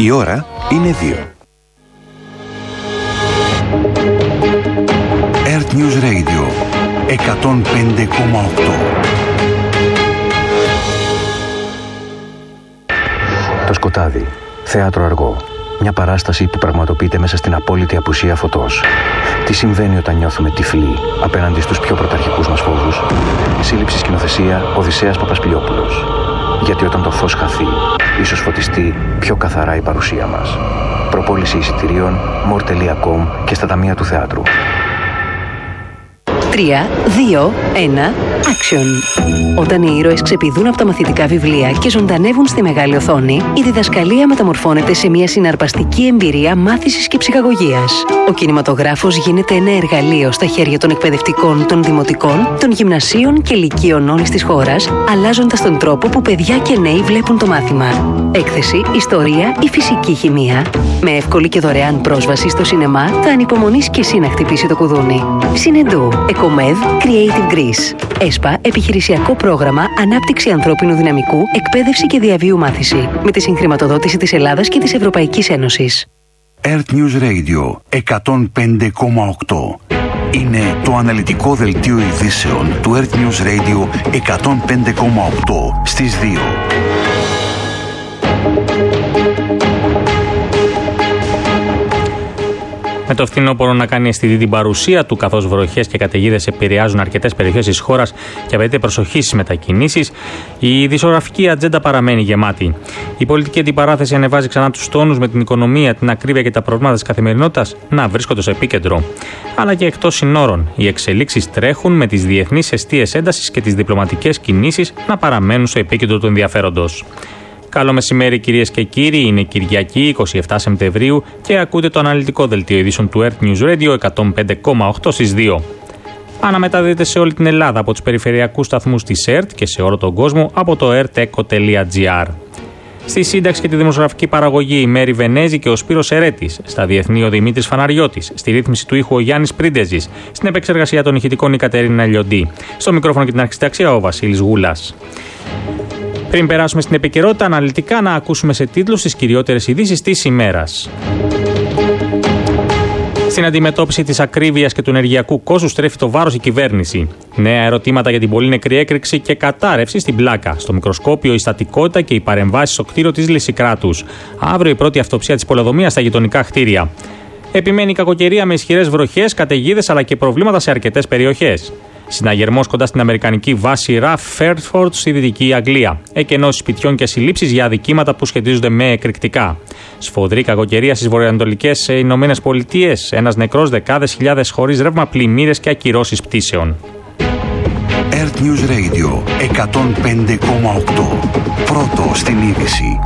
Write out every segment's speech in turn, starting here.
Η ώρα είναι 2. Earth News Radio 105,8. Το σκοτάδι, θέατρο αργό. Μια παράσταση που πραγματοποιείται μέσα στην απόλυτη απουσία φωτός. Τι συμβαίνει όταν νιώθουμε τυφλοί απέναντι στους πιο πρωταρχικούς μας φόβους? Σύλληψη σκηνοθεσία Οδυσσέας Παπασπηλιόπουλος. Γιατί όταν το φως χαθεί, ίσως φωτιστεί πιο καθαρά η παρουσία μας. Προπόληση εισιτηρίων more.com και στα ταμεία του θεάτρου. 3, 2, 1, action! Όταν οι ήρωες ξεπηδούν από τα μαθητικά βιβλία και ζωντανεύουν στη μεγάλη οθόνη, η διδασκαλία μεταμορφώνεται σε μια συναρπαστική εμπειρία μάθησης και ψυχαγωγίας. Ο κινηματογράφος γίνεται ένα εργαλείο στα χέρια των εκπαιδευτικών, των δημοτικών, των γυμνασίων και λυκείων όλης της χώρας, αλλάζοντας τον τρόπο που παιδιά και νέοι βλέπουν το μάθημα. Έκθεση, ιστορία ή φυσική χημεία. Με εύκολη και δωρεάν πρόσβαση στο σινεμά, θα ανυπομονείς και εσύ να χτυπήσει το κουδούνι. Συνεντού, Εκομέδ, Creative Greece. ΕΣΠΑ, επιχειρησιακό πρόγραμμα ανάπτυξη ανθρώπινου δυναμικού, εκπαίδευση και διαβίου μάθηση. Με τη συγχρηματοδότηση της Ελλάδας και της Ευρωπαϊκής Ένωσης. Earth News Radio 105,8. Είναι το αναλυτικό δελτίο ειδήσεων του Earth News Radio 105,8 στις 2. Με το φθινόπωρο να κάνει αισθητή την παρουσία του, καθώς βροχές και καταιγίδες επηρεάζουν αρκετές περιοχές της χώρας και απαιτείται προσοχή στις μετακινήσεις, η δισογραφική ατζέντα παραμένει γεμάτη. Η πολιτική αντιπαράθεση ανεβάζει ξανά τους τόνους, με την οικονομία, την ακρίβεια και τα προβλήματα της καθημερινότητας να βρίσκονται στο επίκεντρο. Αλλά και εκτός συνόρων. Οι εξελίξεις τρέχουν, με τις διεθνείς εστίες έντασης και τις διπλωματικές κινήσεις να παραμένουν στο επίκεντρο του ενδιαφέροντος. Καλό μεσημέρι, κυρίες και κύριοι. Είναι Κυριακή, 27 Σεπτεμβρίου και ακούτε το αναλυτικό δελτίο ειδήσεων του Earth News Radio 105,8 στις 2. Αναμεταδίδεται σε όλη την Ελλάδα από τους περιφερειακούς σταθμούς της ΕΡΤ και σε όλο τον κόσμο από το erteco.gr. Στη σύνταξη και τη δημοσιογραφική παραγωγή η Μέρη Βενέζη και ο Σπύρος Ερέτης. Στα διεθνή ο Δημήτρης Φαναριώτης. Στη ρύθμιση του ήχου ο Γιάννης Πρίντεζης. Στην επεξεργασία των ηχητικών η Κατερίνα Λιοντή. Στο μικρόφωνο και την αρχισταξία ο Βασίλης Γούλας. Πριν περάσουμε στην επικαιρότητα, αναλυτικά να ακούσουμε σε τίτλους τις κυριότερες ειδήσεις της ημέρας. Στην αντιμετώπιση της ακρίβειας και του ενεργειακού κόστους στρέφει το βάρος η κυβέρνηση. Νέα ερωτήματα για την πολύ νεκρή έκρηξη και κατάρρευση στην Πλάκα. Στο μικροσκόπιο η στατικότητα και οι παρεμβάσεις στο κτίριο της Λυσικράτους. Αύριο η πρώτη αυτοψία της πολεοδομίας στα γειτονικά κτίρια. Επιμένει η κακοκαιρία με ισχυρές βροχές, καταιγίδες αλλά και προβλήματα σε αρκετές περιοχές. Συναγερμός κοντά στην αμερικανική βάση RAF Fairford στη Δυτική Αγγλία. Εκενώσεις σπιτιών και συλλήψεις για αδικήματα που σχετίζονται με εκρηκτικά. Σφοδρή κακοκαιρία στις βορειοανατολικές Ηνωμένες Πολιτείες. Ένας νεκρός, δεκάδες χιλιάδες χωρίς ρεύμα, πλημμύρες και ακυρώσεις πτήσεων. Earth News Radio 105,8. Πρώτο στην είδηση.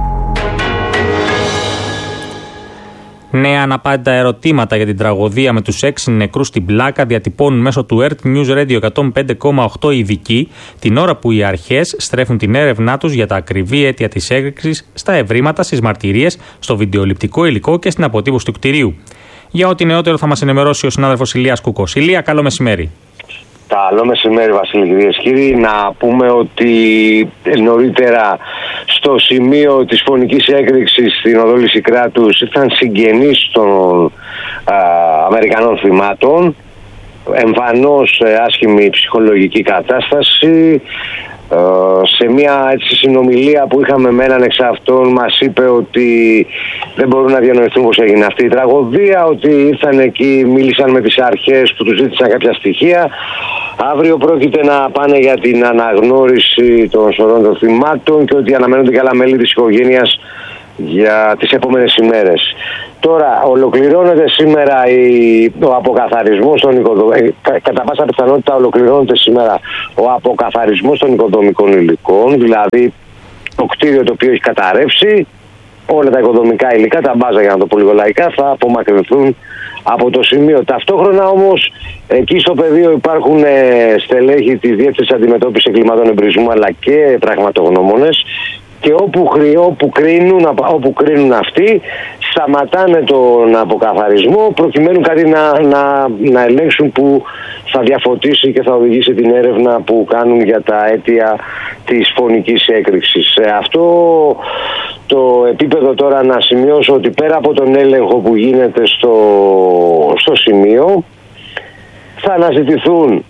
Νέα αναπάντητα ερωτήματα για την τραγωδία με τους 6 νεκρούς στην Πλάκα διατυπώνουν μέσω του Earth News Radio 105,8 ειδικοί, την ώρα που οι αρχές στρέφουν την έρευνά τους για τα ακριβή αίτια της έκρηξης στα ευρήματα, στις μαρτυρίες, στο βιντεοληπτικό υλικό και στην αποτύπωση του κτηρίου. Για ό,τι νεότερο θα μας ενημερώσει ο συνάδελφος Ηλίας Κούκος. Ηλία, καλό μεσημέρι. Καλό μεσημέρι, Βασίλη, κυρίες και κύριοι. Να πούμε ότι νωρίτερα στο σημείο της φωνικής έκρηξης στην οδό Λυσικράτους ήρθαν συγγενείς των Αμερικανών θυμάτων. Εμφανώς άσχημη ψυχολογική κατάσταση. Σε μια συνομιλία που είχαμε με έναν εξ αυτών μας είπε ότι δεν μπορούν να διανοηθούν πως έγινε αυτή η τραγωδία, ότι ήρθαν εκεί, μίλησαν με τις αρχές που τους ζήτησαν κάποια στοιχεία. Αύριο πρόκειται να πάνε για την αναγνώριση των σωρών των θυμάτων και ότι αναμένονται και άλλα μέλη της οικογένειας για τις επόμενες ημέρες. Τώρα ολοκληρώνεται σήμερα ο αποκαθαρισμός των κατά πάσα πιθανότητα ολοκληρώνεται σήμερα ο αποκαθαρισμός των οικοδομικών υλικών, δηλαδή το κτίριο το οποίο έχει καταρρεύσει, όλα τα οικοδομικά υλικά, τα μπάζα για να το πω λίγο λαϊκά, θα απομακρυνθούν από το σημείο. Ταυτόχρονα όμως εκεί στο πεδίο υπάρχουν στελέχη της Διεύθυνσης Αντιμετώπισης Εγκλημάτων Εμπρισμού αλλά και πραγματογνώμονες, και όπου κρίνουν αυτοί σταματάνε τον αποκαθαρισμό προκειμένου κάτι να ελέγξουν που θα διαφωτίσει και θα οδηγήσει την έρευνα που κάνουν για τα αίτια της φωνικής έκρηξης. Αυτό το επίπεδο τώρα να σημειώσω ότι πέρα από τον έλεγχο που γίνεται στο σημείο, θα αναζητηθούν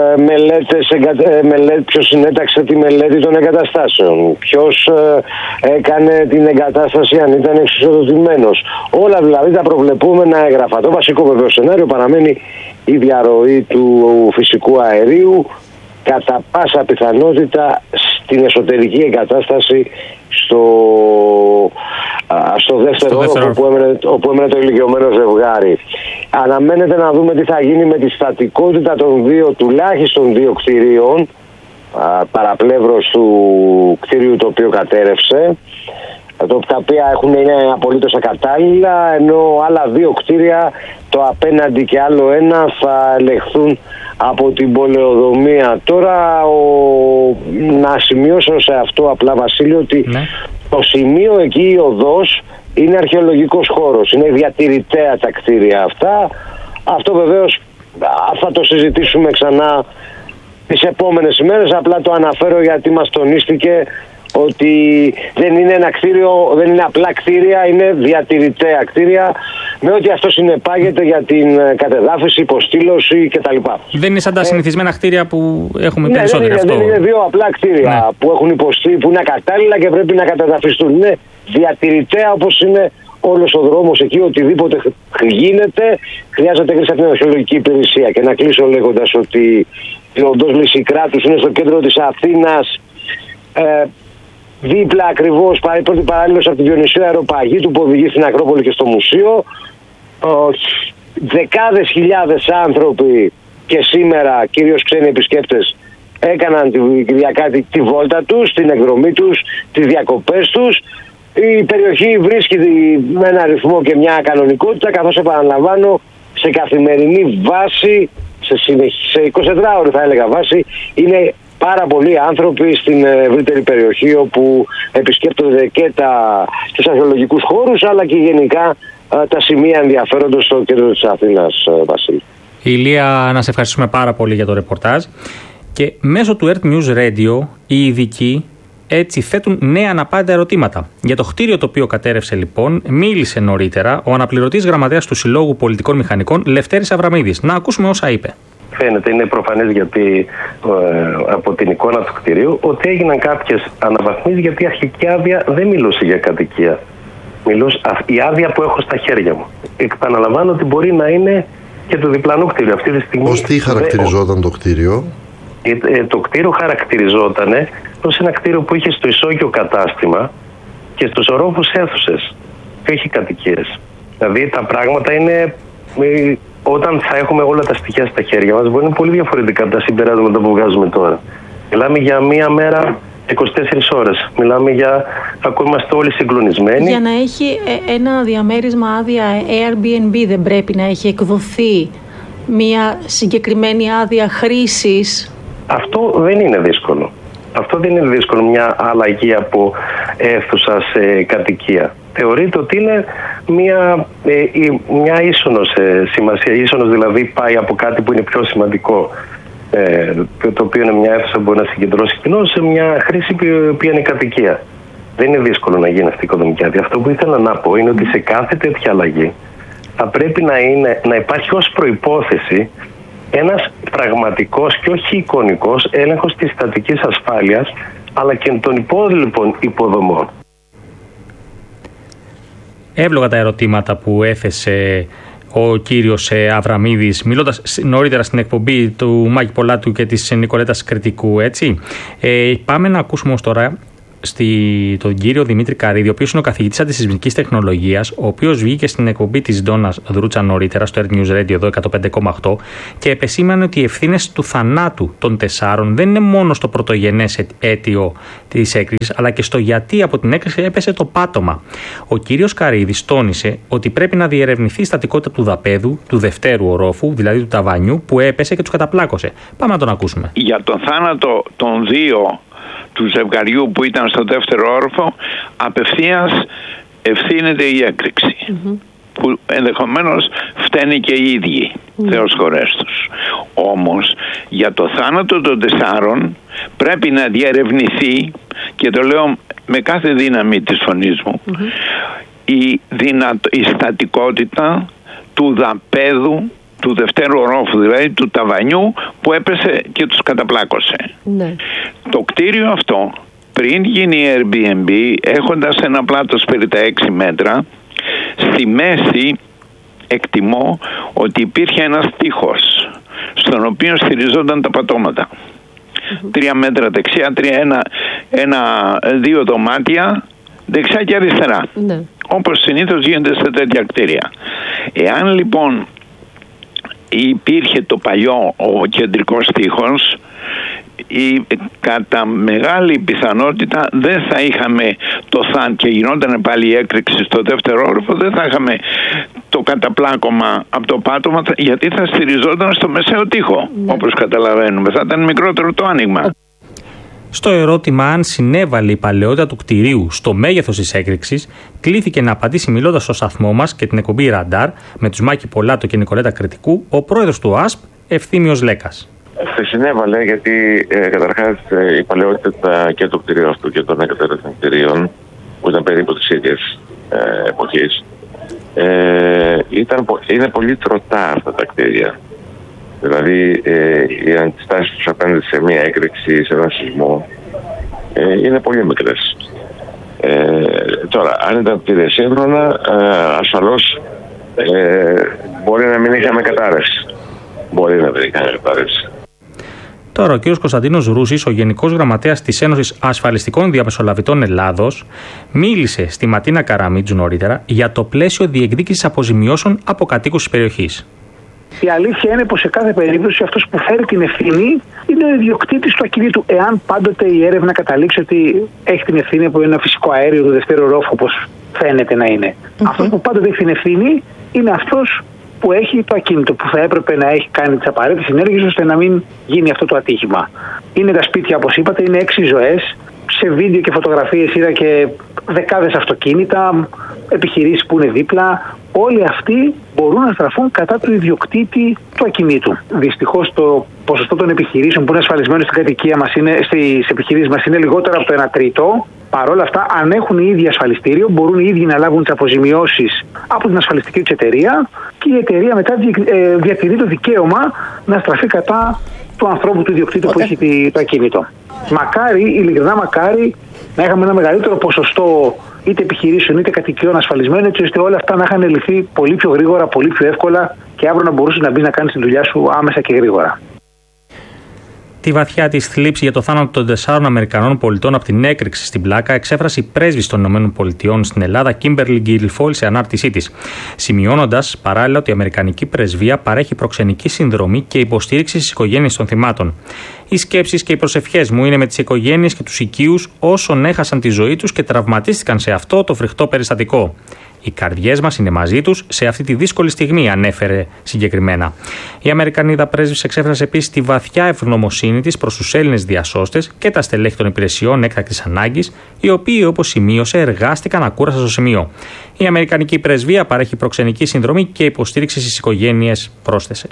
ποιος συνέταξε τη μελέτη των εγκαταστάσεων, ποιος έκανε την εγκατάσταση, αν ήταν εξισοδοτημένος. Όλα δηλαδή τα προβλεπούμενα έγγραφα. Το βασικό βέβαιο σενάριο παραμένει η διαρροή του φυσικού αερίου, κατά πάσα πιθανότητα στην εσωτερική εγκατάσταση στο δεύτερο όροφο όπου έμενε το ηλικιωμένο ζευγάρι. Αναμένεται να δούμε τι θα γίνει με τη στατικότητα των τουλάχιστον δύο κτηρίων, παραπλεύρος του κτηρίου το οποίο κατέρευσε, τα οποία είναι απολύτως ακατάλληλα, ενώ άλλα δύο κτίρια, το απέναντι και άλλο ένα, θα ελεγχθούν από την πολεοδομία. Τώρα να σημειώσω σε αυτό απλά, Βασίλη, ότι το σημείο εκεί, η οδός, είναι αρχαιολογικός χώρος, είναι διατηρητέα τα κτίρια αυτά. Αυτό βεβαίως θα το συζητήσουμε ξανά τις επόμενες ημέρες, απλά το αναφέρω γιατί μας τονίστηκε ότι δεν είναι ένα κτίριο, δεν είναι απλά κτίρια, είναι διατηρητέα κτίρια, με ό,τι αυτό συνεπάγεται για την κατεδάφιση, υποστήλωση κτλ. Δεν είναι σαν τα συνηθισμένα κτίρια που έχουμε περισσότερο. Δεν είναι δύο απλά κτίρια που έχουν υποστεί, που είναι ακατάλληλα και πρέπει να κατεδαφιστούν. Είναι διατηρητέα, όπως είναι όλος ο δρόμος εκεί, οτιδήποτε γίνεται, χρειάζεται κρίση από την αρχαιολογική υπηρεσία. Και να κλείσω λέγοντας ότι η οδός Λυσικράτους είναι στο κέντρο της Αθήνας, δίπλα ακριβώς, πρώτη παράλληλος από τη Διονυσίου Αεροπαγήτου που οδηγεί στην Ακρόπολη και στο μουσείο. Δεκάδες χιλιάδες άνθρωποι και σήμερα, κυρίως ξένοι επισκέπτες, έκαναν τη βόλτα τους, την εκδρομή τους, τις διακοπές τους. Η περιοχή βρίσκεται με ένα ρυθμό και μια κανονικότητα, καθώς επαναλαμβάνω, σε καθημερινή βάση, σε 24 ώρες θα έλεγα βάση, είναι πάρα πολλοί άνθρωποι στην ευρύτερη περιοχή όπου επισκέπτονται και τους αρχαιολογικούς χώρους, αλλά και γενικά τα σημεία ενδιαφέροντος στο κέντρο της Αθήνας, Βασίλη. Ηλία, να σε ευχαριστούμε πάρα πολύ για το ρεπορτάζ. Και μέσω του Earth News Radio οι ειδικοί έτσι θέτουν νέα αναπάντητα ερωτήματα. Για το κτίριο το οποίο κατέρευσε λοιπόν μίλησε νωρίτερα ο αναπληρωτής γραμματέας του Συλλόγου Πολιτικών Μηχανικών Λευτέρης Αβραμίδης. Να ακούσουμε όσα είπε. Φαίνεται, είναι προφανές γιατί από την εικόνα του κτηρίου ότι έγιναν κάποιες αναβαθμίσεις, γιατί η αρχική άδεια δεν μιλούσε για κατοικία. Μιλούσε η άδεια που έχω στα χέρια μου. Επαναλαμβάνω ότι μπορεί να είναι και το διπλανό κτίριο. Αυτή τη στιγμή. Πώς τι χαρακτηριζόταν το κτίριο? Το κτίριο χαρακτηριζόταν ως ένα κτίριο που είχε στο ισόγειο κατάστημα και στους ορόφους αίθουσες και όχι κατοικίες. Δηλαδή τα πράγματα είναι. Όταν θα έχουμε όλα τα στοιχεία στα χέρια μας, μπορεί να είναι πολύ διαφορετικά από τα συμπεράσματα που βγάζουμε τώρα. Μιλάμε για μία μέρα, 24 ώρες. Μιλάμε για. Ακόμα είμαστε όλοι συγκλονισμένοι. Για να έχει ένα διαμέρισμα άδεια Airbnb, δεν πρέπει να έχει εκδοθεί μία συγκεκριμένη άδεια χρήσης? Αυτό δεν είναι δύσκολο. Αυτό δεν είναι δύσκολο, μια αλλαγή από αίθουσα σε κατοικία. Θεωρείται ότι είναι μια ίσονος σημασία. Ίσονος δηλαδή πάει από κάτι που είναι πιο σημαντικό, το οποίο είναι μια αίθουσα που μπορεί να συγκεντρώσει κοινό, σε μια χρήση που είναι κατοικία. Δεν είναι δύσκολο να γίνει αυτή η οικοδομική άδεια. Αυτό που ήθελα να πω είναι ότι σε κάθε τέτοια αλλαγή θα πρέπει να υπάρχει ως προϋπόθεση ένας πραγματικός και όχι εικονικός έλεγχος της στατικής ασφάλειας, αλλά και των υπόλοιπων υποδομών. Εύλογα τα ερωτήματα που έθεσε ο κύριος Αβραμίδης, μιλώντας νωρίτερα στην εκπομπή του Μάκη Πολάτου και της Νικολέτας Κρητικού, έτσι. Πάμε να ακούσουμε ως τώρα τον κύριο Δημήτρη Καρίδη, ο οποίος είναι ο καθηγητής αντισυσμικής τεχνολογίας, ο οποίος βγήκε στην εκπομπή της Ντόνας Δρούτσα νωρίτερα στο Earth News Radio εδώ 105,8 και επεσήμανε ότι οι ευθύνες του θανάτου των 4 δεν είναι μόνο στο πρωτογενές αίτιο της έκρηξης, αλλά και στο γιατί από την έκρηξη έπεσε το πάτωμα. Ο κύριος Καρίδης τόνισε ότι πρέπει να διερευνηθεί η στατικότητα του δαπέδου, του δευτέρου ορόφου, δηλαδή του ταβανιού, που έπεσε και τους καταπλάκωσε. Πάμε να τον ακούσουμε. Για τον θάνατο των 2 του ζευγαριού που ήταν στο δεύτερο όροφο, απευθείας ευθύνεται η έκρηξη, που ενδεχομένως φταίνει και οι ίδιοι, Θεός χωρές τους. Όμως για το θάνατο των 4 πρέπει να διερευνηθεί, και το λέω με κάθε δύναμη της φωνής μου η στατικότητα του δαπέδου, του δευτέρου ορόφου, δηλαδή του ταβανιού που έπεσε και τους καταπλάκωσε. Ναι. Το κτίριο αυτό, πριν γίνει Airbnb, έχοντας ένα πλάτος περί τα 6 μέτρα, στη μέση εκτιμώ ότι υπήρχε ένας τοίχος στον οποίο στηριζόταν τα πατώματα. 3 μέτρα δεξιά, 2 δωμάτια δεξιά και αριστερά. Ναι. Όπως συνήθως γίνεται σε τέτοια κτίρια. Εάν λοιπόν υπήρχε το παλιό ο κεντρικός τοίχος, κατά μεγάλη πιθανότητα δεν θα είχαμε το θάν και γινόταν πάλι η έκρηξη στο δεύτερο όροφο, δεν θα είχαμε το καταπλάκωμα από το πάτωμα, γιατί θα στηριζόταν στο μεσαίο τοίχο. Όπως καταλαβαίνουμε, θα ήταν μικρότερο το άνοιγμα. Στο ερώτημα αν συνέβαλε η παλαιότητα του κτηρίου στο μέγεθος της έκρηξης, κλήθηκε να απαντήσει μιλώντας στο σταθμό μας και την εκπομπή Ραντάρ με τους Μάκη Πολάτο και Νικολέτα Κρητικού, ο πρόεδρος του ΑΣΠ, Ευθύμιος Λέκας. Συνέβαλε γιατί καταρχάς η παλαιότητα και του κτηρίου αυτού και των εγκαταστάσεων κτηρίων, που ήταν περίπου της ίδιας εποχής, είναι πολύ τροτά αυτά τα κτίρια. Δηλαδή οι αντιστάσεις τους απέναντι σε μια έκρηξη, σε ένα σεισμό, είναι πολύ μικρές. Τώρα, αν ήταν κτίρια σύγχρονα, ασφαλώς μπορεί να μην είχαμε κατάρρευση. Τώρα, ο κ. Κωνσταντίνος Ρούσης, ο Γενικός Γραμματέας της Ένωσης Ασφαλιστικών Διαμεσολαβητών Ελλάδος, μίλησε στη Ματίνα Καραμίτζου νωρίτερα για το πλαίσιο διεκδίκησης αποζημιώσεων από κατοίκους της περιοχής. Η αλήθεια είναι πως σε κάθε περίπτωση αυτός που φέρει την ευθύνη είναι ο ιδιοκτήτης του ακινήτου. Εάν πάντοτε η έρευνα καταλήξει ότι έχει την ευθύνη από ένα φυσικό αέριο του δευτέρου ορόφου, όπως φαίνεται να είναι. Αυτός που πάντοτε έχει την ευθύνη είναι αυτός που έχει το ακίνητο, που θα έπρεπε να έχει κάνει τις απαραίτητες ενέργειες ώστε να μην γίνει αυτό το ατύχημα. Είναι τα σπίτια, όπως είπατε, είναι 6 ζωές. Σε βίντεο και φωτογραφίες είδα και δεκάδες αυτοκίνητα, επιχειρήσεις που είναι δίπλα. Όλοι αυτοί μπορούν να στραφούν κατά του ιδιοκτήτη του ακινήτου. Δυστυχώς το ποσοστό των επιχειρήσεων που είναι ασφαλισμένοι στην κατοικία μας, στις επιχειρήσεις μας, είναι λιγότερο από το 1/3. Παρ' όλα αυτά, αν έχουν οι ίδιοι ασφαλιστήριο, μπορούν οι ίδιοι να λάβουν τις αποζημιώσεις από την ασφαλιστική τους εταιρεία και η εταιρεία μετά διατηρεί το δικαίωμα να στραφεί κατά του ανθρώπου του ιδιοκτήτου που έχει το ακίνητο. Μακάρι, ειλικρινά μακάρι, να είχαμε ένα μεγαλύτερο ποσοστό είτε επιχειρήσεων είτε κατοικιών ασφαλισμένων, έτσι ώστε όλα αυτά να είχαν λυθεί πολύ πιο γρήγορα, πολύ πιο εύκολα και αύριο να μπορούσε να μπει να κάνει τη δουλειά σου άμεσα και γρήγορα. Τη βαθιά της θλίψη για το θάνατο των 4 Αμερικανών πολιτών από την έκρηξη στην Πλάκα εξέφρασε η πρέσβης των ΗΠΑ στην Ελλάδα, Κίμπερλι Γκίλφολ, σε ανάρτησή της, σημειώνοντας παράλληλα ότι η Αμερικανική πρεσβεία παρέχει προξενική συνδρομή και υποστήριξη στις οικογένειες των θυμάτων. Οι σκέψεις και οι προσευχές μου είναι με τις οικογένειες και τους οικείους όσων έχασαν τη ζωή τους και τραυματίστηκαν σε αυτό το φρικτό περιστατικό. Οι καρδιές μας είναι μαζί τους σε αυτή τη δύσκολη στιγμή, ανέφερε συγκεκριμένα. Η Αμερικανίδα πρέσβης εξέφρασε επίσης τη βαθιά ευγνωμοσύνη της προς τους Έλληνες διασώστες και τα στελέχη των υπηρεσιών έκτακτης ανάγκης, οι οποίοι, όπως σημείωσε, εργάστηκαν ακούραστα στο σημείο. Η Αμερικανική πρεσβεία παρέχει προξενική συνδρομή και υποστήριξη στις οικογένειες, πρόσθεσε.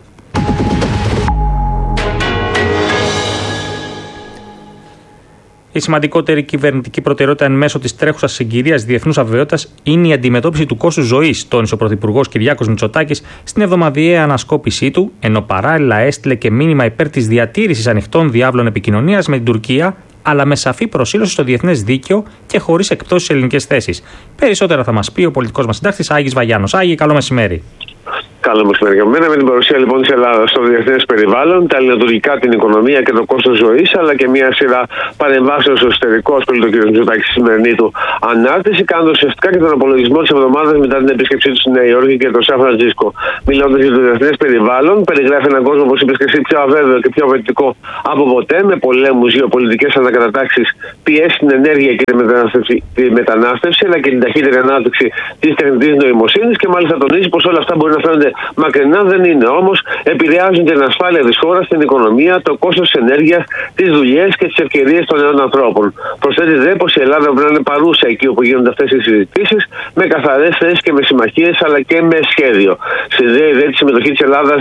Η σημαντικότερη κυβερνητική προτεραιότητα εν μέσω της τρέχουσας συγκυρίας διεθνούς αβεβαιότητας είναι η αντιμετώπιση του κόστους ζωής, τόνισε ο Πρωθυπουργός Κυριάκος Μητσοτάκης στην εβδομαδιαία ανασκόπησή του, ενώ παράλληλα έστειλε και μήνυμα υπέρ της διατήρησης ανοιχτών διάβλων επικοινωνίας με την Τουρκία, αλλά με σαφή προσήλωση στο διεθνές δίκαιο και χωρίς εκπτώσεις σε ελληνικές θέσεις. Περισσότερα θα μας πει ο πολιτικός μας συντάκτης Άγης Βαγιάννος. Άγη, καλό μεσημέρι. Καλό μεσημέρι. Με την παρουσία λοιπόν της Ελλάδας στο διεθνές περιβάλλον, τα ελληνοτουρκικά, την οικονομία και το κόστος ζωής, αλλά και μια σειρά παρεμβάσεων στο εσωτερικό, ασχολείται ο κ. Μητσοτάκης στη σημερινή του ανάρτηση, κάνοντας ουσιαστικά και τον απολογισμό της εβδομάδας μετά την επίσκεψή του στη Νέα Υόρκη και το Σαν Φραντζίσκο. Μιλώντας για το διεθνές περιβάλλον, περιγράφει έναν κόσμο, όπως είπες και εσύ, πιο αβέβαιο και πιο απαιτητικό από ποτέ, με πολέμους, γεωπολιτικές ανακατατάξεις, πιέσεις στην ενέργεια και τη μετανάστευση, αλλά και την ταχύτερη ανάπτυξη της τεχνητής νοημοσύνης, και μάλιστα τονίζει πως όλα αυτά μπορεί να φαίνονται Μακρινά δεν είναι. Όμως επηρεάζουν την ασφάλεια της χώρας, την οικονομία, το κόστος της ενέργειας, τις δουλειές και τις ευκαιρίες των νέων ανθρώπων. Προσθέτει δε πως η Ελλάδα πρέπει να είναι παρούσα εκεί όπου γίνονται αυτές οι συζητήσεις, με καθαρές θέσεις και με συμμαχίες, αλλά και με σχέδιο. Συνδέει δε τη συμμετοχή της Ελλάδας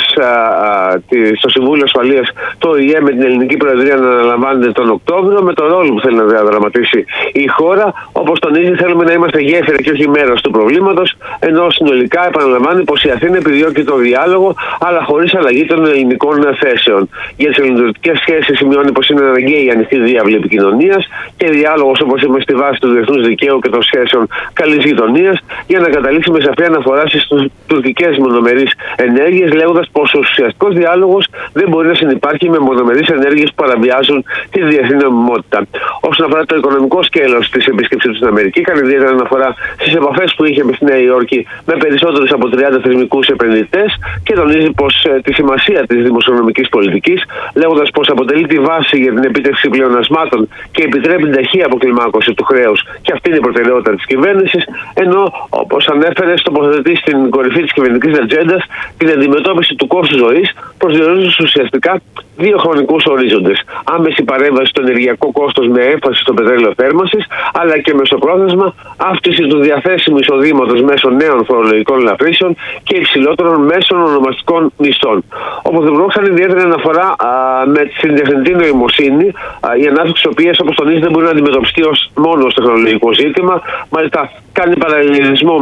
στο Συμβούλιο Ασφαλείας, το ΟΗΕ, με την ελληνική προεδρία να αναλαμβάνεται τον Οκτώβριο, με το ρόλο που θέλει να διαδραματίσει η χώρα. Όπως τονίζει, θέλουμε να είμαστε γέφυρα και όχι μέρος του προβλήματος, ενώ συνολικά επαναλαμβάνει πως η Αθήνα επιδιώκει το διάλογο, αλλά χωρίς αλλαγή των ελληνικών θέσεων. Για τις ελληνοτουρκικές σχέσεις σημειώνει πως είναι αναγκαία η ανοιχτή διάβλη επικοινωνίας και διάλογος, όπως είπαμε, στη βάση του διεθνούς δικαίου και των σχέσεων καλής γειτονίας, για να καταλήξει με σαφή αναφορά στις τουρκικές μονομερείς ενέργειες, λέγοντας πως ο ουσιαστικός διάλογος δεν μπορεί να συνυπάρχει με μονομερείς ενέργειες που παραβιάζουν τη διεθνή νομιμότητα. Όσον αφορά το οικονομικό σκέλος της επίσκεψης του στην Αμερική, κάνει ιδιαίτερη αναφορά στις επαφές που είχε με στη Νέα Υόρκη με περισσότερους από 30 θεσμικούς επενδυτές και τονίζει πως τη σημασία της δημοσιονομικής πολιτικής, λέγοντας πως αποτελεί τη βάση για την επίτευξη πλεονασμάτων και επιτρέπει την ταχεία αποκλιμάκωση του χρέους, και αυτή είναι η προτεραιότητα της κυβέρνησης, ενώ, όπως ανέφερε, τοποθετεί στην κορυφή της κυβερνητικής ατζέντας την αντιμετώπιση του κόστου ζωής, προσδιορίζοντας ουσιαστικά δύο χρονικούς ορίζοντες. Άμεση παρέμβαση στο ενεργειακό κόστος με έμφαση στο πετρέλαιο θέρμανσης, αλλά και μεσοπρόθεσμα αύξηση του διαθέσιμου εισοδήματος μέσω νέων φορολογικών ελαφρύσεων και υψηλότερων μέσων ονομαστικών μισθών. Ο Πρωθυπουργός κάνει ιδιαίτερη αναφορά με την τεχνητή νοημοσύνη, η ανάπτυξη της οποίας, όπως τονίζει, δεν μπορεί να αντιμετωπιστεί μόνο ως τεχνολογικό ζήτημα. Μάλιστα, κάνει παραλληλισμό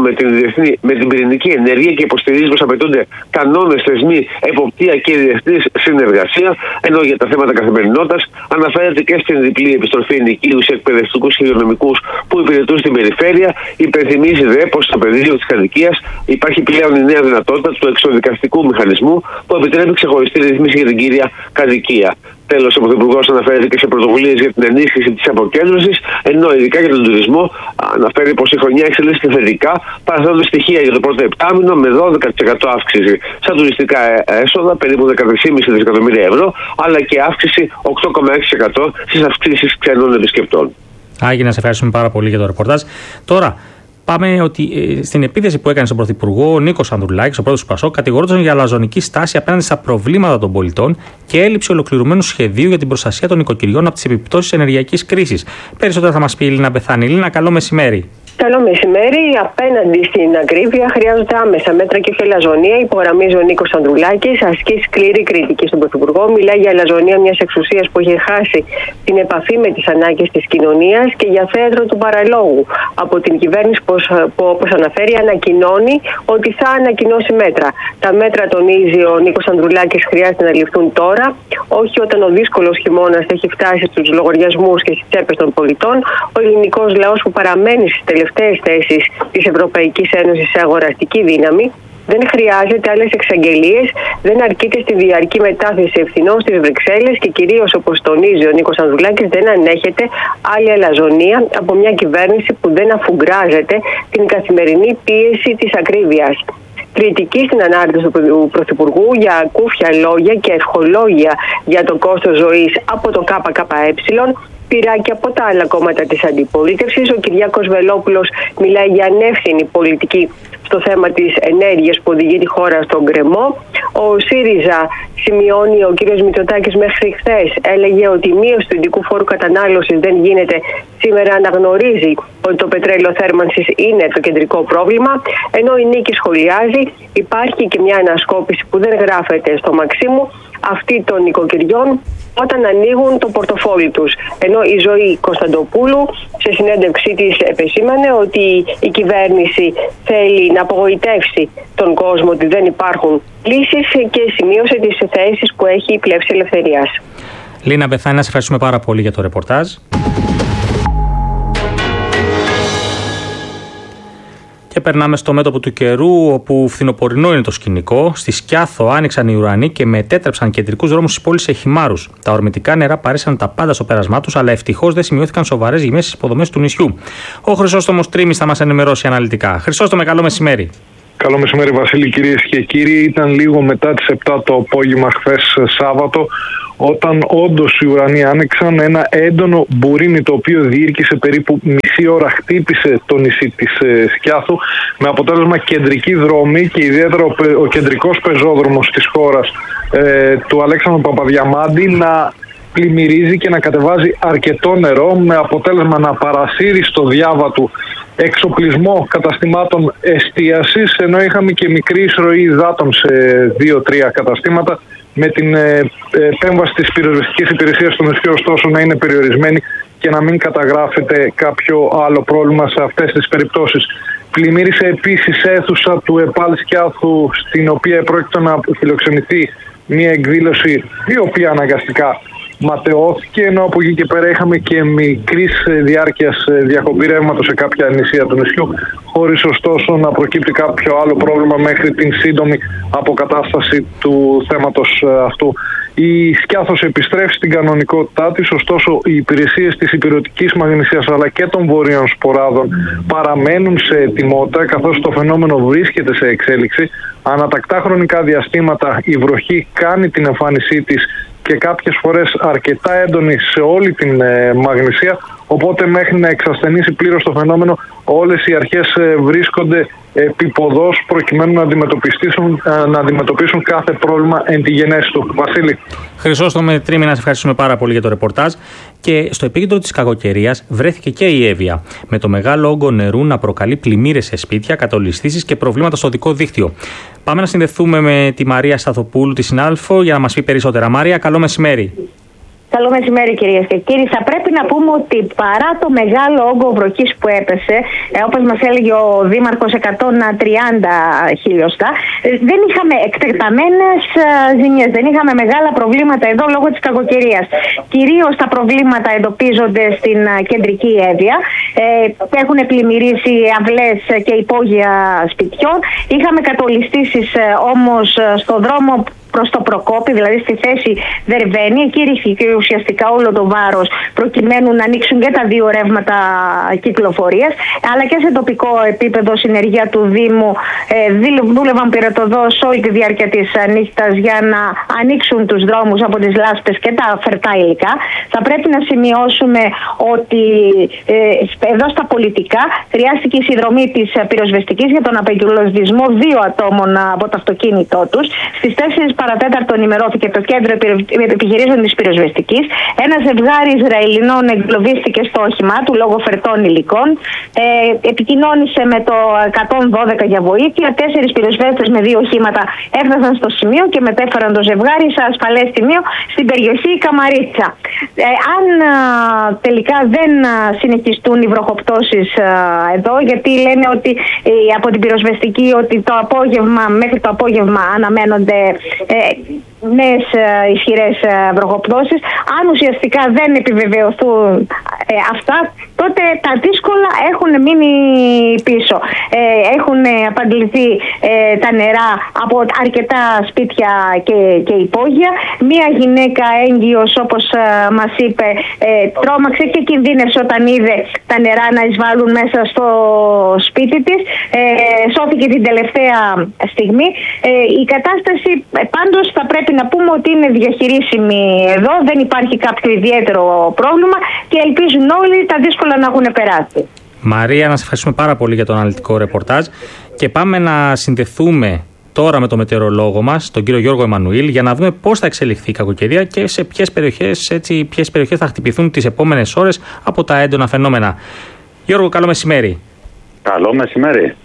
με την πυρηνική ενέργεια και υποστηρίζει πως απαιτούνται κανόνες, θεσμοί, εποπτεία και διεθνής συνεργασία. Ενώ για τα θέματα καθημερινότητας αναφέρεται και στην διπλή επιστροφή ενοικίους σε εκπαιδευτικούς και υγειονομικούς που υπηρετούν στην περιφέρεια. Υπενθυμίζει δε πως στο πεδίο της κατοικίας υπάρχει πλέον η νέα δυνατότητα του εξοδικαστικού μηχανισμού που επιτρέπει ξεχωριστή ρυθμίση για την κύρια κατοικία. Τέλος, ο Πρωθυπουργός αναφέρεται και σε πρωτοβουλίες για την ενίσχυση της αποκέντρωσης, ενώ ειδικά για τον τουρισμό αναφέρει πως η χρονιά εξελίσσεται θετικά, παραθέτοντας στοιχεία για το πρώτο επτάμηνο με 12% αύξηση στα τουριστικά έσοδα, περίπου 13,5 δισεκατομμύρια ευρώ, αλλά και αύξηση 8,6% στις αυξήσεις ξένων επισκεπτών. Άγιε, να σε ευχαριστούμε πάρα πολύ για το ρεπορτάζ. Τώρα, πάμε ότι στην επίθεση που έκανε στον Πρωθυπουργό, ο Νίκος Ανδρουλάκης, ο πρόεδρος του ΠΑΣΟΚ, κατηγορούνταν για αλαζονική στάση απέναντι στα προβλήματα των πολιτών και έλλειψη ολοκληρωμένου σχεδίου για την προστασία των νοικοκυριών από τις επιπτώσεις της ενεργειακής κρίσης. Περισσότερα θα μας πει η Λίνα Μπεθάνη. Λίνα, καλό μεσημέρι. Καλό μεσημέρι. Απέναντι στην ακρίβεια χρειάζονται άμεσα μέτρα και όχι αλαζονία, υπογραμμίζει ο Νίκος Ανδρουλάκης. Ασκεί σκληρή κριτική στον Πρωθυπουργό. Μιλάει για αλαζονία μιας εξουσίας που έχει χάσει την επαφή με τις ανάγκες της κοινωνίας και για θέατρο του παραλόγου από την κυβέρνηση που, όπως αναφέρει, ανακοινώνει ότι θα ανακοινώσει μέτρα. Τα μέτρα, τονίζει ο Νίκος Ανδρουλάκης, χρειάζεται να ληφθούν τώρα, όχι όταν ο δύσκολος χειμώνας έχει φτάσει στους λογαριασμούς και στις τσέπες των πολιτών. Ο ελληνικός λαός, που παραμένει στις τελευταίες θέσεις της Ευρωπαϊκής Ένωσης σε αγοραστική δύναμη, δεν χρειάζεται άλλες εξαγγελίες, δεν αρκείται στη διαρκή μετάθεση ευθυνών στις Βρυξέλλες και κυρίως, όπως τονίζει ο Νίκος Ανδρουλάκης, δεν ανέχεται άλλη αλαζονία από μια κυβέρνηση που δεν αφουγκράζεται την καθημερινή πίεση της ακρίβειας. Κριτική στην ανάρτηση του Πρωθυπουργού για ακούφια λόγια και ευχολόγια για το κόστος ζωής από το ΚΚΕ, πειρά και από τα άλλα κόμματα της αντιπολίτευσης. Ο Κυριάκος Βελόπουλος μιλάει για ανεύθυνη πολιτική στο θέμα της ενέργειας που οδηγεί τη χώρα στον γκρεμό. Ο ΣΥΡΙΖΑ, σημειώνει ο κ. Μητσοτάκης, μέχρι χθες έλεγε ότι η μείωση του ειδικού φόρου κατανάλωσης δεν γίνεται. Σήμερα αναγνωρίζει ότι το πετρέλαιο θέρμανσης είναι το κεντρικό πρόβλημα. Ενώ η Νίκη σχολιάζει, υπάρχει και μια ανασκόπηση που δεν γράφεται στο Μαξίμου, αυτή των νοικοκυριών όταν ανοίγουν το πορτοφόλι τους. Ενώ η Ζωή Κωνσταντοπούλου σε συνέντευξή της επεσήμανε ότι η κυβέρνηση θέλει να απογοητεύσει τον κόσμο ότι δεν υπάρχουν λύσεις και σημείωσε τις θέσεις που έχει η πλεύση ελευθερίας. Λίνα Μπεθάνη, να σε ευχαριστούμε πάρα πολύ για το ρεπορτάζ. Και περνάμε στο μέτωπο του καιρού, όπου φθινοπορεινό είναι το σκηνικό. Στη Σκιάθο άνοιξαν οι ουρανοί και μετέτρεψαν κεντρικούς δρόμους της πόλης σε χυμάρους. Τα ορμητικά νερά παρέσαν τα πάντα στο πέρασμά τους, αλλά ευτυχώς δεν σημειώθηκαν σοβαρές ζημιές στις υποδομές του νησιού. Ο Χρυσόστομος Τρίμης θα μας ενημερώσει αναλυτικά. Χρυσόστομε, καλό μεσημέρι. Καλό μεσημέρι, Βασίλη, κυρίες και κύριοι. Ήταν λίγο μετά τις 7 το απόγευμα χθες Σάββατο, όταν όντως οι ουρανοί άνοιξαν, ένα έντονο μπουρίνι το οποίο διήρκησε περίπου μισή ώρα, χτύπησε το νησί της Σκιάθου, με αποτέλεσμα κεντρική δρόμη και ιδιαίτερα ο κεντρικός πεζόδρομος της χώρας του Αλέξανδρου Παπαδιαμάντη να πλημμυρίζει και να κατεβάζει αρκετό νερό, με αποτέλεσμα να παρασύρει στο διάβα του εξοπλισμό καταστημάτων εστίασης, ενώ είχαμε και μικρή εισρωή υδάτων σε 2-3 καταστήματα, με την επέμβαση της πυροσβεστικής υπηρεσίας στο νησί ωστόσο να είναι περιορισμένη και να μην καταγράφεται κάποιο άλλο πρόβλημα σε αυτές τις περιπτώσεις. Πλημμύρισε επίσης αίθουσα του ΕΠΑΛ Σκιάθου, στην οποία πρόκειται να φιλοξενηθεί μια εκδήλωση η οποία αναγκαστικά ματαιώθηκε, ενώ από εκεί και πέρα είχαμε και μικρής διάρκειας διακοπή ρεύματος σε κάποια νησιά του νησιού, χωρίς ωστόσο να προκύπτει κάποιο άλλο πρόβλημα μέχρι την σύντομη αποκατάσταση του θέματος αυτού. Η Σκιάθος επιστρέφει στην κανονικότητά της, ωστόσο οι υπηρεσίες της υπηρετικής μαγνησίας αλλά και των βορείων σποράδων παραμένουν σε ετοιμότητα, καθώς το φαινόμενο βρίσκεται σε εξέλιξη. Ανατακτά χρονικά διαστήματα η βροχή κάνει την εμφάνισή της και κάποιες φορές αρκετά έντονη σε όλη την Μαγνησία, οπότε μέχρι να εξασθενήσει πλήρως το φαινόμενο όλες οι αρχές βρίσκονται επίποδος προκειμένου να αντιμετωπίσουν κάθε πρόβλημα εν τη γενέση του. Βασίλη. Χρυσόστομε Τρίμη, να σε ευχαριστούμε πάρα πολύ για το ρεπορτάζ. Και στο επίκεντρο της κακοκαιρίας βρέθηκε και η Εύβοια, με το μεγάλο όγκο νερού να προκαλεί πλημμύρες σε σπίτια, κατολιστήσεις και προβλήματα στο οδικό δίκτυο. Πάμε να συνδεθούμε με τη Μαρία Σταθοπούλου, τη συνάδελφο, για να μας πει περισσότερα. Μαρία, καλό μεσημέρι. Καλό μεσημέρι, κυρίες και κύριοι. Θα πρέπει να πούμε ότι παρά το μεγάλο όγκο βροχής που έπεσε, όπως μας έλεγε ο Δήμαρχος, 130 χιλιοστά, δεν είχαμε εκτεταμένες ζημιές, δεν είχαμε μεγάλα προβλήματα εδώ λόγω της κακοκαιρίας. Κυρίως τα προβλήματα εντοπίζονται στην κεντρική Εύβοια. Έχουν πλημμυρίσει αυλές και υπόγεια σπιτιών. Είχαμε κατολιστήσεις όμως στο δρόμο προς το Προκόπη, δηλαδή στη θέση Δερβαίνη. Εκεί ρίχθηκε ουσιαστικά όλο το βάρος προκειμένου να ανοίξουν και τα δύο ρεύματα κυκλοφορίας, αλλά και σε τοπικό επίπεδο συνεργεία του Δήμου δούλευαν πυρετοδός όλη τη διάρκεια της νύχτας για να ανοίξουν τους δρόμους από τις λάσπες και τα φερτά υλικά. Θα πρέπει να σημειώσουμε ότι εδώ στα πολιτικά χρειάστηκε η συνδρομή της πυροσβεστικής για τον απεγκλωβισμό 2 ατόμων από το αυτοκίνητό τους. Στις 4 παρατέταρτο ενημερώθηκε το κέντρο επιχειρήσεων της πυροσβεστικής. Ένα ζευγάρι Ισραηλινών εγκλωβίστηκε στο όχημά του λόγω φερτών υλικών. Επικοινώνησε με το 112 για βοήθεια. 4 πυροσβέστες με 2 οχήματα έφτασαν στο σημείο και μετέφεραν το ζευγάρι σε ασφαλές σημείο στην περιοχή Καμαρίτσα. Αν τελικά δεν συνεχιστούν οι βροχοπτώσεις εδώ, γιατί λένε ότι από την πυροσβεστική ότι μέχρι το απόγευμα αναμένονται νέες ισχυρές βροχοπτώσεις. Αν ουσιαστικά δεν επιβεβαιωθούν αυτά, τότε τα δύσκολα έχουν μείνει πίσω. Έχουν απαντληθεί τα νερά από αρκετά σπίτια και υπόγεια. Μία γυναίκα έγκυος, όπως μας είπε, τρόμαξε και κινδύνευσε όταν είδε τα νερά να εισβάλλουν μέσα στο σπίτι της. Σώθηκε την τελευταία στιγμή. Η κατάσταση πάντως θα πρέπει να πούμε ότι είναι διαχειρίσιμη εδώ. Δεν υπάρχει κάποιο ιδιαίτερο πρόβλημα και ελπίζουν όλοι τα δύσκολα να έχουν περάσει. Μαρία, να σε ευχαριστούμε πάρα πολύ για το αναλυτικό ρεπορτάζ και πάμε να συνδεθούμε τώρα με το μετεωρολόγο μας, τον κύριο Γιώργο Εμμανουήλ, για να δούμε πώς θα εξελιχθεί η κακοκαιρία και σε ποιες περιοχές θα χτυπηθούν τις επόμενες ώρες από τα έντονα φαινόμενα. Γιώργο, καλό μεσημέρι. Καλό μεσημέρι.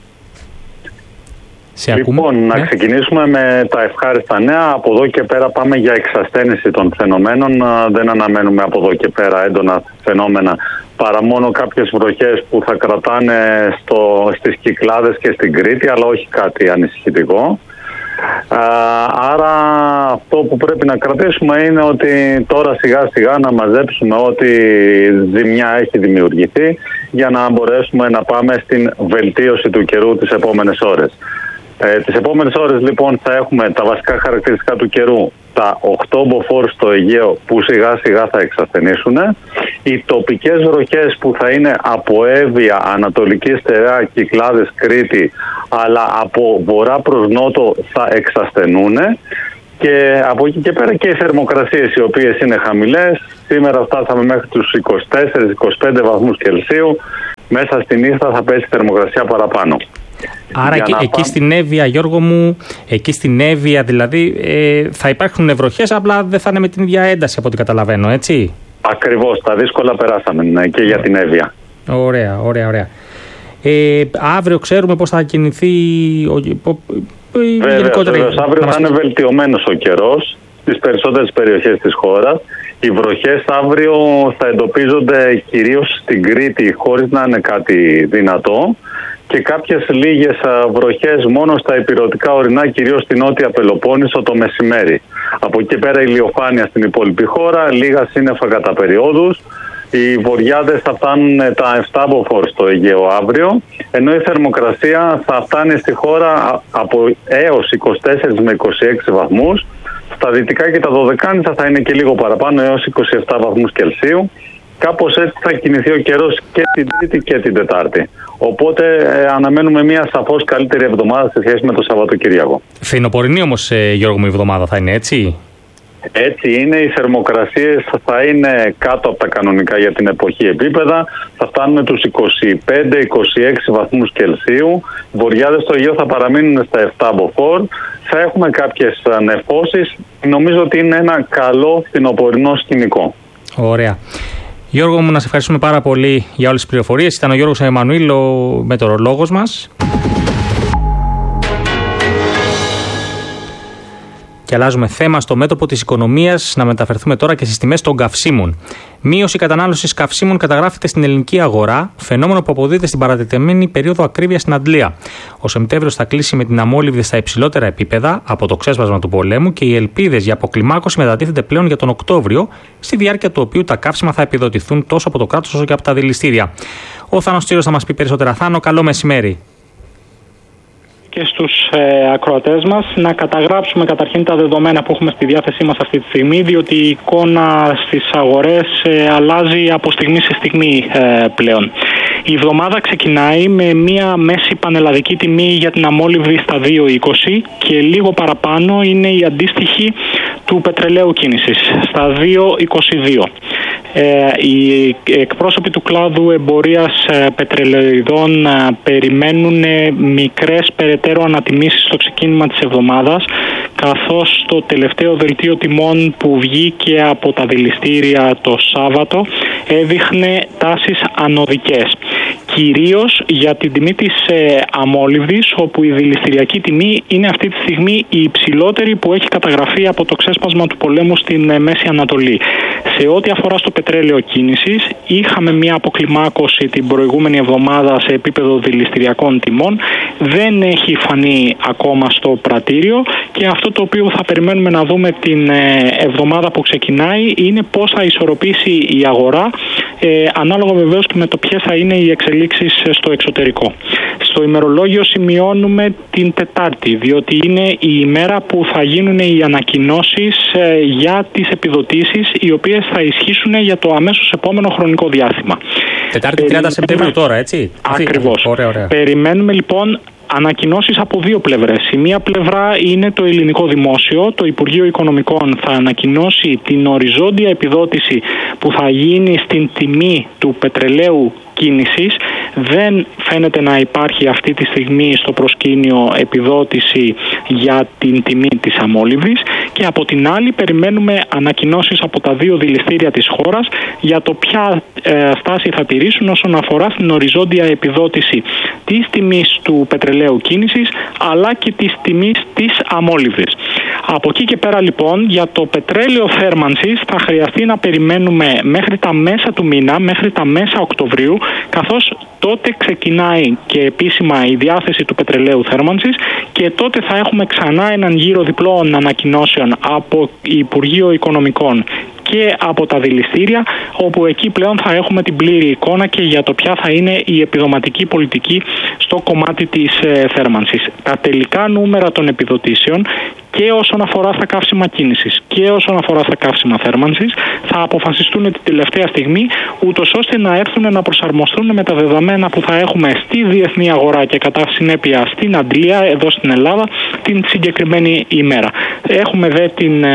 Λοιπόν, να ξεκινήσουμε με τα ευχάριστα νέα. Από εδώ και πέρα πάμε για εξασθένηση των φαινομένων. Δεν αναμένουμε από εδώ και πέρα έντονα φαινόμενα, παρά μόνο κάποιες βροχές που θα κρατάνε στις Κυκλάδες και στην Κρήτη, αλλά όχι κάτι ανησυχητικό. Άρα αυτό που πρέπει να κρατήσουμε είναι ότι τώρα σιγά σιγά να μαζέψουμε ό,τι ζημιά έχει δημιουργηθεί για να μπορέσουμε να πάμε στην βελτίωση του καιρού τις επόμενες ώρες. Τις επόμενες ώρες λοιπόν θα έχουμε τα βασικά χαρακτηριστικά του καιρού, τα 8 μποφόρ στο Αιγαίο που σιγά σιγά θα εξασθενήσουν, οι τοπικές βροχές που θα είναι από Εύβοια, Ανατολική Στερεά, Κυκλάδες, Κρήτη, αλλά από βορρά προς νότο θα εξασθενούν Και από εκεί και πέρα και οι θερμοκρασίες οι οποίες είναι χαμηλές. Σήμερα φτάσαμε μέχρι τους 24-25 βαθμούς Κελσίου. Μέσα στη νύχτα θα πέσει θερμοκρασία παραπάνω. Άρα εκεί στην Εύβοια, Γιώργο μου, εκεί στην Εύβοια δηλαδή θα υπάρχουν βροχές, απλά δεν θα είναι με την ίδια ένταση από ό,τι καταλαβαίνω, έτσι. Ακριβώς, τα δύσκολα περάσαμε και για την Εύβοια. Ωραία. Αύριο ξέρουμε πώς θα κινηθεί Βεβαίως, αύριο θα είναι βελτιωμένος ο καιρός στις περισσότερες περιοχές της χώρας. Οι βροχές αύριο θα εντοπίζονται κυρίως στην Κρήτη χωρίς να είναι κάτι δυνατό και κάποιες λίγες βροχές μόνο στα ηπειρωτικά ορεινά, κυρίως στην Νότια Πελοπόννησο το μεσημέρι. Από εκεί πέρα ηλιοφάνεια στην υπόλοιπη χώρα, λίγα σύννεφα κατά περιόδους. Οι βοριάδες θα φτάνουν τα 7 μποφόρ στο Αιγαίο αύριο, ενώ η θερμοκρασία θα φτάνει στη χώρα από έως 24 με 26 βαθμούς. Στα δυτικά και τα Δωδεκάνησα θα είναι και λίγο παραπάνω, έως 27 βαθμούς Κελσίου. Κάπως έτσι θα κινηθεί ο καιρός και την Τρίτη και την Τετάρτη. Οπότε αναμένουμε μια σαφώς καλύτερη εβδομάδα σε σχέση με το Σαββατοκύριακο. Φθινοπορεινή όμως, Γιώργο μου, η εβδομάδα θα είναι, έτσι. Έτσι είναι, οι θερμοκρασίες θα είναι κάτω από τα κανονικά για την εποχή επίπεδα. Θα φτάνουν τους 25-26 βαθμούς Κελσίου. Οι βοριάδες στο Αιγαίο θα παραμείνουν στα 7 μποφόρ. Θα έχουμε κάποιες νεφώσεις. Νομίζω ότι είναι ένα καλό φθινοπορεινό σκηνικό. Ωραία. Γιώργο μου, να σε ευχαριστούμε πάρα πολύ για όλες τις πληροφορίες. Ήταν ο Γιώργος Εμμανουήλ, ο μετεωρολόγος μας. Και αλλάζουμε θέμα στο μέτωπο της οικονομίας, να μεταφερθούμε τώρα και στις τιμές των καυσίμων. Μείωση κατανάλωσης καυσίμων καταγράφεται στην ελληνική αγορά, φαινόμενο που αποδίδεται στην παρατεταμένη περίοδο ακρίβειας στην Αντλία. Ο Σεπτέμβριος θα κλείσει με την αμόλυβδη στα υψηλότερα επίπεδα από το ξέσπασμα του πολέμου και οι ελπίδες για αποκλιμάκωση μετατίθενται πλέον για τον Οκτώβριο, στη διάρκεια του οποίου τα καύσιμα θα επιδοτηθούν τόσο από το κράτος όσο και από τα δηληστήρια. Ο Θάνος Τσίρος θα μας πει περισσότερα. Θάνο, καλό μεσημέρι. Και στους ακροατές μας να καταγράψουμε καταρχήν τα δεδομένα που έχουμε στη διάθεσή μας αυτή τη στιγμή, διότι η εικόνα στις αγορές αλλάζει από στιγμή σε στιγμή πλέον. Η εβδομάδα ξεκινάει με μια μέση πανελλαδική τιμή για την αμόλυβδη στα 2,20 και λίγο παραπάνω είναι η αντίστοιχη του πετρελαίου κίνησης στα 2,22. Οι εκπρόσωποι του κλάδου εμπορίας πετρελαιοειδών περιμένουν μικρές περαιτέρω ανατιμήσεις στο ξεκίνημα της εβδομάδας, καθώς το τελευταίο δελτίο τιμών που βγήκε από τα δηληστήρια το Σάββατο έδειχνε τάσεις ανωδικές. Κυρίως για την τιμή της αμόλυβδης, όπου η δηληστηριακή τιμή είναι αυτή τη στιγμή η υψηλότερη που έχει καταγραφεί από το ξέσπασμα του πολέμου στην Μέση Ανατολή. Σε ό,τι αφορά στο πετρέλαιο κίνησης, είχαμε μια αποκλιμάκωση την προηγούμενη εβδομάδα σε επίπεδο δηληστηριακών τιμών. Δεν έχει φανεί ακόμα στο πρατήριο και αυτό το οποίο θα περιμένουμε να δούμε την εβδομάδα που ξεκινάει είναι πώς θα ισορροπήσει η αγορά, ανάλογα βεβαίως και με το ποιες θα είναι οι εξελίξεις στο εξωτερικό. Στο ημερολόγιο σημειώνουμε την Τετάρτη, διότι είναι η ημέρα που θα γίνουν οι ανακοινώσεις για τις επιδοτήσεις, οι οποίες θα ισχύσουν για το αμέσως επόμενο χρονικό διάστημα. Τετάρτη 30 Σεπτεμβρίου τώρα, έτσι. Ακριβώς. Ωραία. Περιμένουμε λοιπόν ανακοινώσεις από δύο πλευρές. Η μία πλευρά είναι το ελληνικό δημόσιο. Το Υπουργείο Οικονομικών θα ανακοινώσει την οριζόντια επιδότηση που θα γίνει στην τιμή του πετρελαίου κίνησης. Δεν φαίνεται να υπάρχει αυτή τη στιγμή στο προσκήνιο επιδότηση για την τιμή της αμόλυβδης και από την άλλη περιμένουμε ανακοινώσεις από τα δύο δηληστήρια της χώρας για το ποια στάση θα τηρήσουν όσον αφορά στην οριζόντια επιδότηση της τιμής του πετρελαίου κίνησης αλλά και της τιμής της αμόλυβδης. Από εκεί και πέρα λοιπόν για το πετρέλαιο θέρμανσης θα χρειαστεί να περιμένουμε μέχρι τα μέσα του μήνα, μέχρι τα μέσα Οκτωβρίου, καθώς τότε ξεκινάει και επίσημα η διάθεση του πετρελαίου θέρμανσης και τότε θα έχουμε ξανά έναν γύρο διπλών ανακοινώσεων από Υπουργείο Οικονομικών και από τα δηληστήρια, όπου εκεί πλέον θα έχουμε την πλήρη εικόνα και για το ποια θα είναι η επιδοματική πολιτική στο κομμάτι της θέρμανσης. Τα τελικά νούμερα των επιδοτήσεων και όσον αφορά στα καύσιμα κίνησης και όσον αφορά στα καύσιμα θέρμανσης θα αποφασιστούν την τελευταία στιγμή, ούτως ώστε να έρθουν να προσαρμοστούν με τα δεδομένα που θα έχουμε στη διεθνή αγορά και κατά συνέπεια στην αντλία εδώ στην Ελλάδα την συγκεκριμένη ημέρα. Έχουμε δε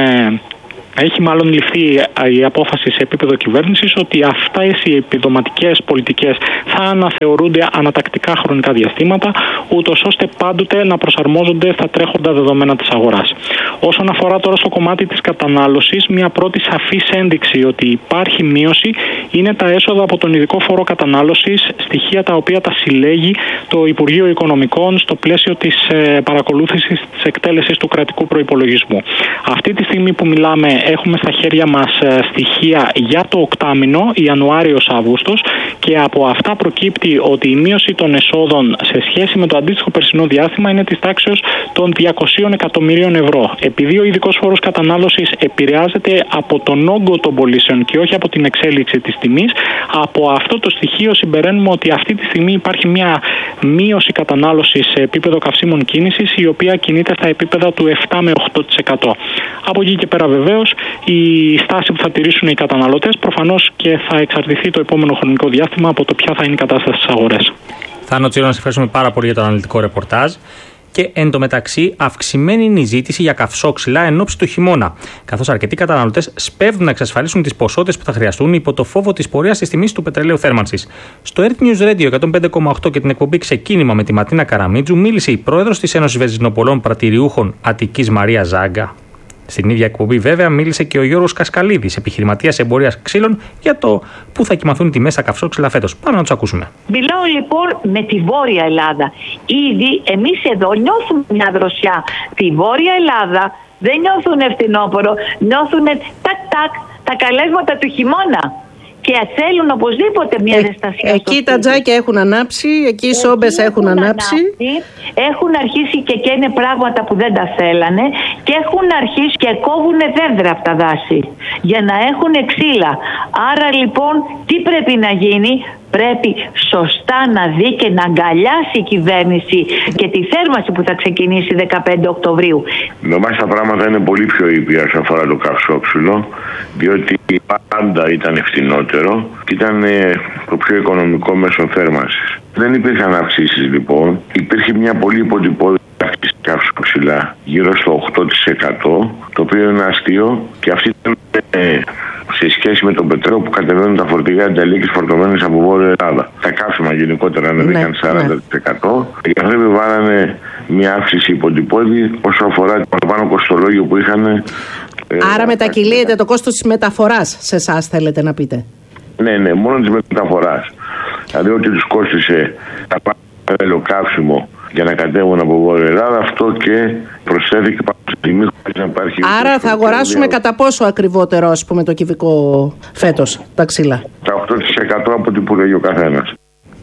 έχει μάλλον ληφθεί η απόφαση σε επίπεδο κυβέρνησης ότι αυτές οι επιδοματικές πολιτικές θα αναθεωρούνται ανατακτικά χρονικά διαστήματα, ούτως ώστε πάντοτε να προσαρμόζονται στα τρέχοντα δεδομένα της αγοράς. Όσον αφορά τώρα στο κομμάτι της κατανάλωσης, μια πρώτη σαφής ένδειξη ότι υπάρχει μείωση είναι τα έσοδα από τον ειδικό φόρο κατανάλωσης, στοιχεία τα οποία τα συλλέγει το Υπουργείο Οικονομικών στο πλαίσιο της παρακολούθησης της εκτέλεσης του κρατικού προϋπολογισμού. Αυτή τη στιγμή που μιλάμε, έχουμε στα χέρια μας στοιχεία για το οκτάμηνο, Ιανουάριος-Αύγουστος, και από αυτά προκύπτει ότι η μείωση των εσόδων σε σχέση με το αντίστοιχο περσινό διάστημα είναι της τάξεως των 200 εκατομμυρίων ευρώ. Επειδή ο ειδικός φόρος κατανάλωσης επηρεάζεται από τον όγκο των πωλήσεων και όχι από την εξέλιξη της τιμής, από αυτό το στοιχείο συμπεραίνουμε ότι αυτή τη στιγμή υπάρχει μια μείωση κατανάλωσης σε επίπεδο καυσίμων κίνησης, η οποία κινείται στα επίπεδα του 7 με 8%. Από εκεί και πέρα βεβαίως η στάση που θα τηρήσουν οι καταναλωτές προφανώς και θα εξαρτηθεί το επόμενο χρονικό διάστημα από το ποια θα είναι η κατάσταση στις αγορές. Θάνο Τσίρο, να σας ευχαριστούμε πάρα πολύ για το αναλυτικό ρεπορτάζ. Και εν τω μεταξύ, αυξημένη είναι η ζήτηση για καυσόξυλα εν ώψη του χειμώνα, καθώς αρκετοί καταναλωτές σπέβδουν να εξασφαλίσουν τις ποσότητες που θα χρειαστούν υπό το φόβο της πορείας της τιμής του πετρελαίου θέρμανσης. Στο Earth News Radio 105,8 και την εκπομπή Ξεκίνημα με τη Ματίνα Καραμίτζου μίλησε η πρόεδρος της Ένωσης Βενζινοπολών Πρατηριούχων Αττικής Μαρία Ζάγκα. Στην ίδια εκπομπή, βέβαια, μίλησε και ο Γιώργος Κασκαλίδης, επιχειρηματίας εμπορίας ξύλων, για το πού θα κοιμαθούν τιμές στα καυσόξυλα φέτος. Πάμε να τους ακούσουμε. Μιλάω λοιπόν με τη Βόρεια Ελλάδα. Ήδη εμείς εδώ νιώθουμε μια δροσιά. Τη Βόρεια Ελλάδα δεν νιώθουν φθινόπωρο, νιώθουν τάκ-τάκ τα καλέσματα του χειμώνα. Και θέλουν οπωσδήποτε μια ζεστασιά. Εκεί τα τζάκια έχουν ανάψει, εκεί οι σόμπες έχουν ανάψει. Έχουν αρχίσει και καίνε πράγματα που δεν τα θέλανε και έχουν αρχίσει και κόβουν δέντρα από τα δάση για να έχουν ξύλα. Άρα λοιπόν τι πρέπει να γίνει? Πρέπει σωστά να δει και να αγκαλιάσει η κυβέρνηση και τη θέρμανση που θα ξεκινήσει 15 Οκτωβρίου. Νομίζω τα πράγματα είναι πολύ πιο ήπια όσον αφορά το καυσόξυλο, διότι πάντα ήταν φθηνότερο και ήταν το πιο οικονομικό μέσο θέρμανσης. Δεν υπήρχαν αυξήσεις λοιπόν. Υπήρχε μια πολύ υποτυπώδη αύξηση καυσόξυλα γύρω στο 8%, το οποίο είναι αστείο, και αυτή ήταν σε σχέση με τον πετρέλαιο που κατεβαίνουν τα φορτηγά ενταλίκης φορτωμένες από Βόρεια Ελλάδα. Τα καύσιμα γενικότερα ανέβηκαν 40%. Οι άνθρωποι βάλανε μια αύξηση υποτυπώδη όσο αφορά το παραπάνω κοστολόγιο που είχαν. Άρα μετακυλίεται το κόστος της μεταφοράς σε εσάς, θέλετε να πείτε? Ναι, μόνο της μεταφοράς. Δηλαδή ότι τους κόστησε τα πάνω καύσιμο για να κατέβουν από Βόρεια Ελλάδα, αυτό και προσθέθηκε πάνω στη τιμή χωρίς να υπάρχει. Άρα θα αγοράσουμε κατά πόσο ακριβότερο, ας πούμε, το κυβικό φέτος, τα ξύλα? Τα 8% από ό,τι που λέγει ο καθένας.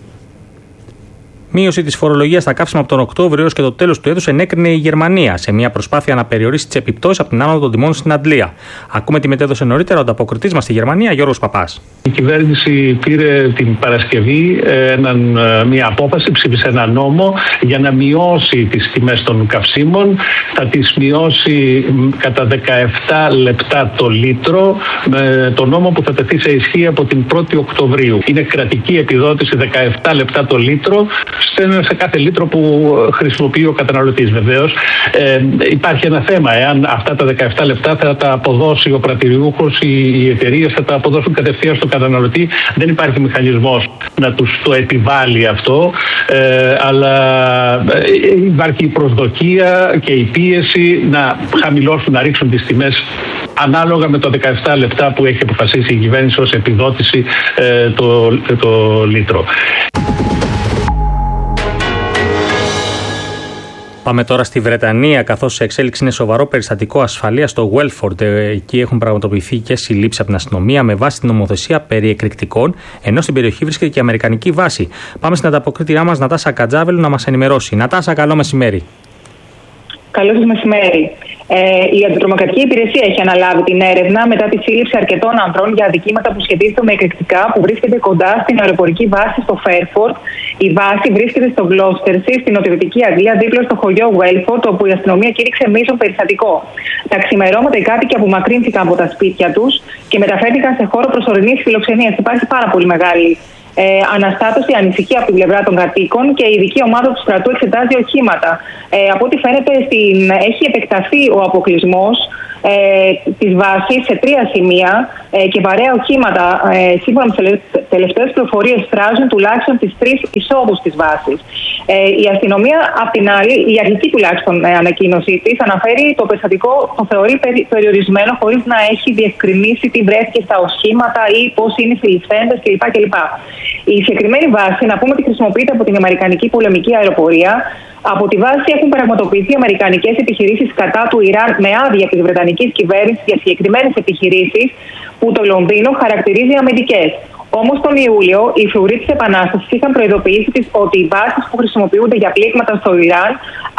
Μείωση της φορολογίας στα καύσιμα από τον Οκτώβριο έως και το τέλος του έτους ενέκρινε η Γερμανία σε μια προσπάθεια να περιορίσει τις επιπτώσεις από την άνοδο των τιμών στην αντλία. Ακούμε τι μετέδωσε νωρίτερα ο ανταποκριτής μας στη Γερμανία, Γιώργος Παπάς. Η κυβέρνηση πήρε την Παρασκευή μια απόφαση, ψήφισε ένα νόμο για να μειώσει τις τιμές των καυσίμων. Θα τις μειώσει κατά 17 λεπτά το λίτρο, με το νόμο που θα τεθεί σε ισχύ από την 1η Οκτωβρίου. Είναι κρατική επιδότηση 17 λεπτά το λίτρο σε κάθε λίτρο που χρησιμοποιεί ο καταναλωτής. Βεβαίως υπάρχει ένα θέμα, εάν αυτά τα 17 λεπτά θα τα αποδώσει ο πρατηριούχος, οι εταιρείες θα τα αποδώσουν κατευθείαν στον καταναλωτή. Δεν υπάρχει μηχανισμός να τους το επιβάλλει αυτό, αλλά υπάρχει η προσδοκία και η πίεση να χαμηλώσουν, να ρίξουν τις τιμές ανάλογα με το 17 λεπτά που έχει αποφασίσει η κυβέρνηση ως επιδότηση το λίτρο. Πάμε τώρα στη Βρετανία, καθώς σε εξέλιξη είναι σοβαρό περιστατικό ασφαλείας στο Welford. Εκεί έχουν πραγματοποιηθεί και συλλήψεις από την αστυνομία με βάση την νομοθεσία περί εκρηκτικών, ενώ στην περιοχή βρίσκεται και η αμερικανική βάση. Πάμε στην ανταποκρίτριά μας Νατάσα Κατζάβελου να μας ενημερώσει. Νατάσα, καλό μεσημέρι. Καλό σας μεσημέρι. Η Αντιτρομοκρατική Υπηρεσία έχει αναλάβει την έρευνα μετά τη σύλληψη αρκετών ανδρών για αδικήματα που σχετίζονται με εκρηκτικά που βρίσκεται κοντά στην αεροπορική βάση στο Φέρφορντ. Η βάση βρίσκεται στο Γλόστερσι, στην νοτιοδυτική Αγγλία, δίπλα στο χωριό Βέλφορντ, όπου η αστυνομία κήρυξε μείζον περιστατικό. Τα ξημερώματα οι κάτοικοι απομακρύνθηκαν από τα σπίτια τους και μεταφέρθηκαν σε χώρο προσωρινής φιλοξενίας. Υπάρχει πάρα πολύ μεγάλη αναστάτωση, ανησυχία από την πλευρά των κατοίκων και η ειδική ομάδα του στρατού εξετάζει οχήματα. Από ό,τι φαίνεται, έχει επεκταθεί ο αποκλεισμός της βάσης σε 3 σημεία και βαρέα οχήματα, σύμφωνα με τις τελευταίες πληροφορίες, στράζουν τουλάχιστον τις 3 εισόδους της βάσης. Η αστυνομία, απ' την άλλη, η αρχική τουλάχιστον ανακοίνωσή της, αναφέρει το περιστατικό, το θεωρεί περιορισμένο, χωρίς να έχει διευκρινίσει τι βρέθηκε στα οχήματα ή πώς είναι οι συλληφθέντες κλπ. Η συγκεκριμένη βάση, να πούμε ότι χρησιμοποιείται από την Αμερικανική πολεμική αεροπορία. Από τη βάση έχουν πραγματοποιηθεί αμερικανικές επιχειρήσεις κατά του Ιράν με άδεια της βρετανικής κυβέρνησης για συγκεκριμένες επιχειρήσεις που το Λονδίνο χαρακτηρίζει αμυντικές. Όμως τον Ιούλιο, οι φρουροί της Επανάστασης είχαν προειδοποιήσει ότι οι βάσεις που χρησιμοποιούνται για πλήγματα στο Ιράν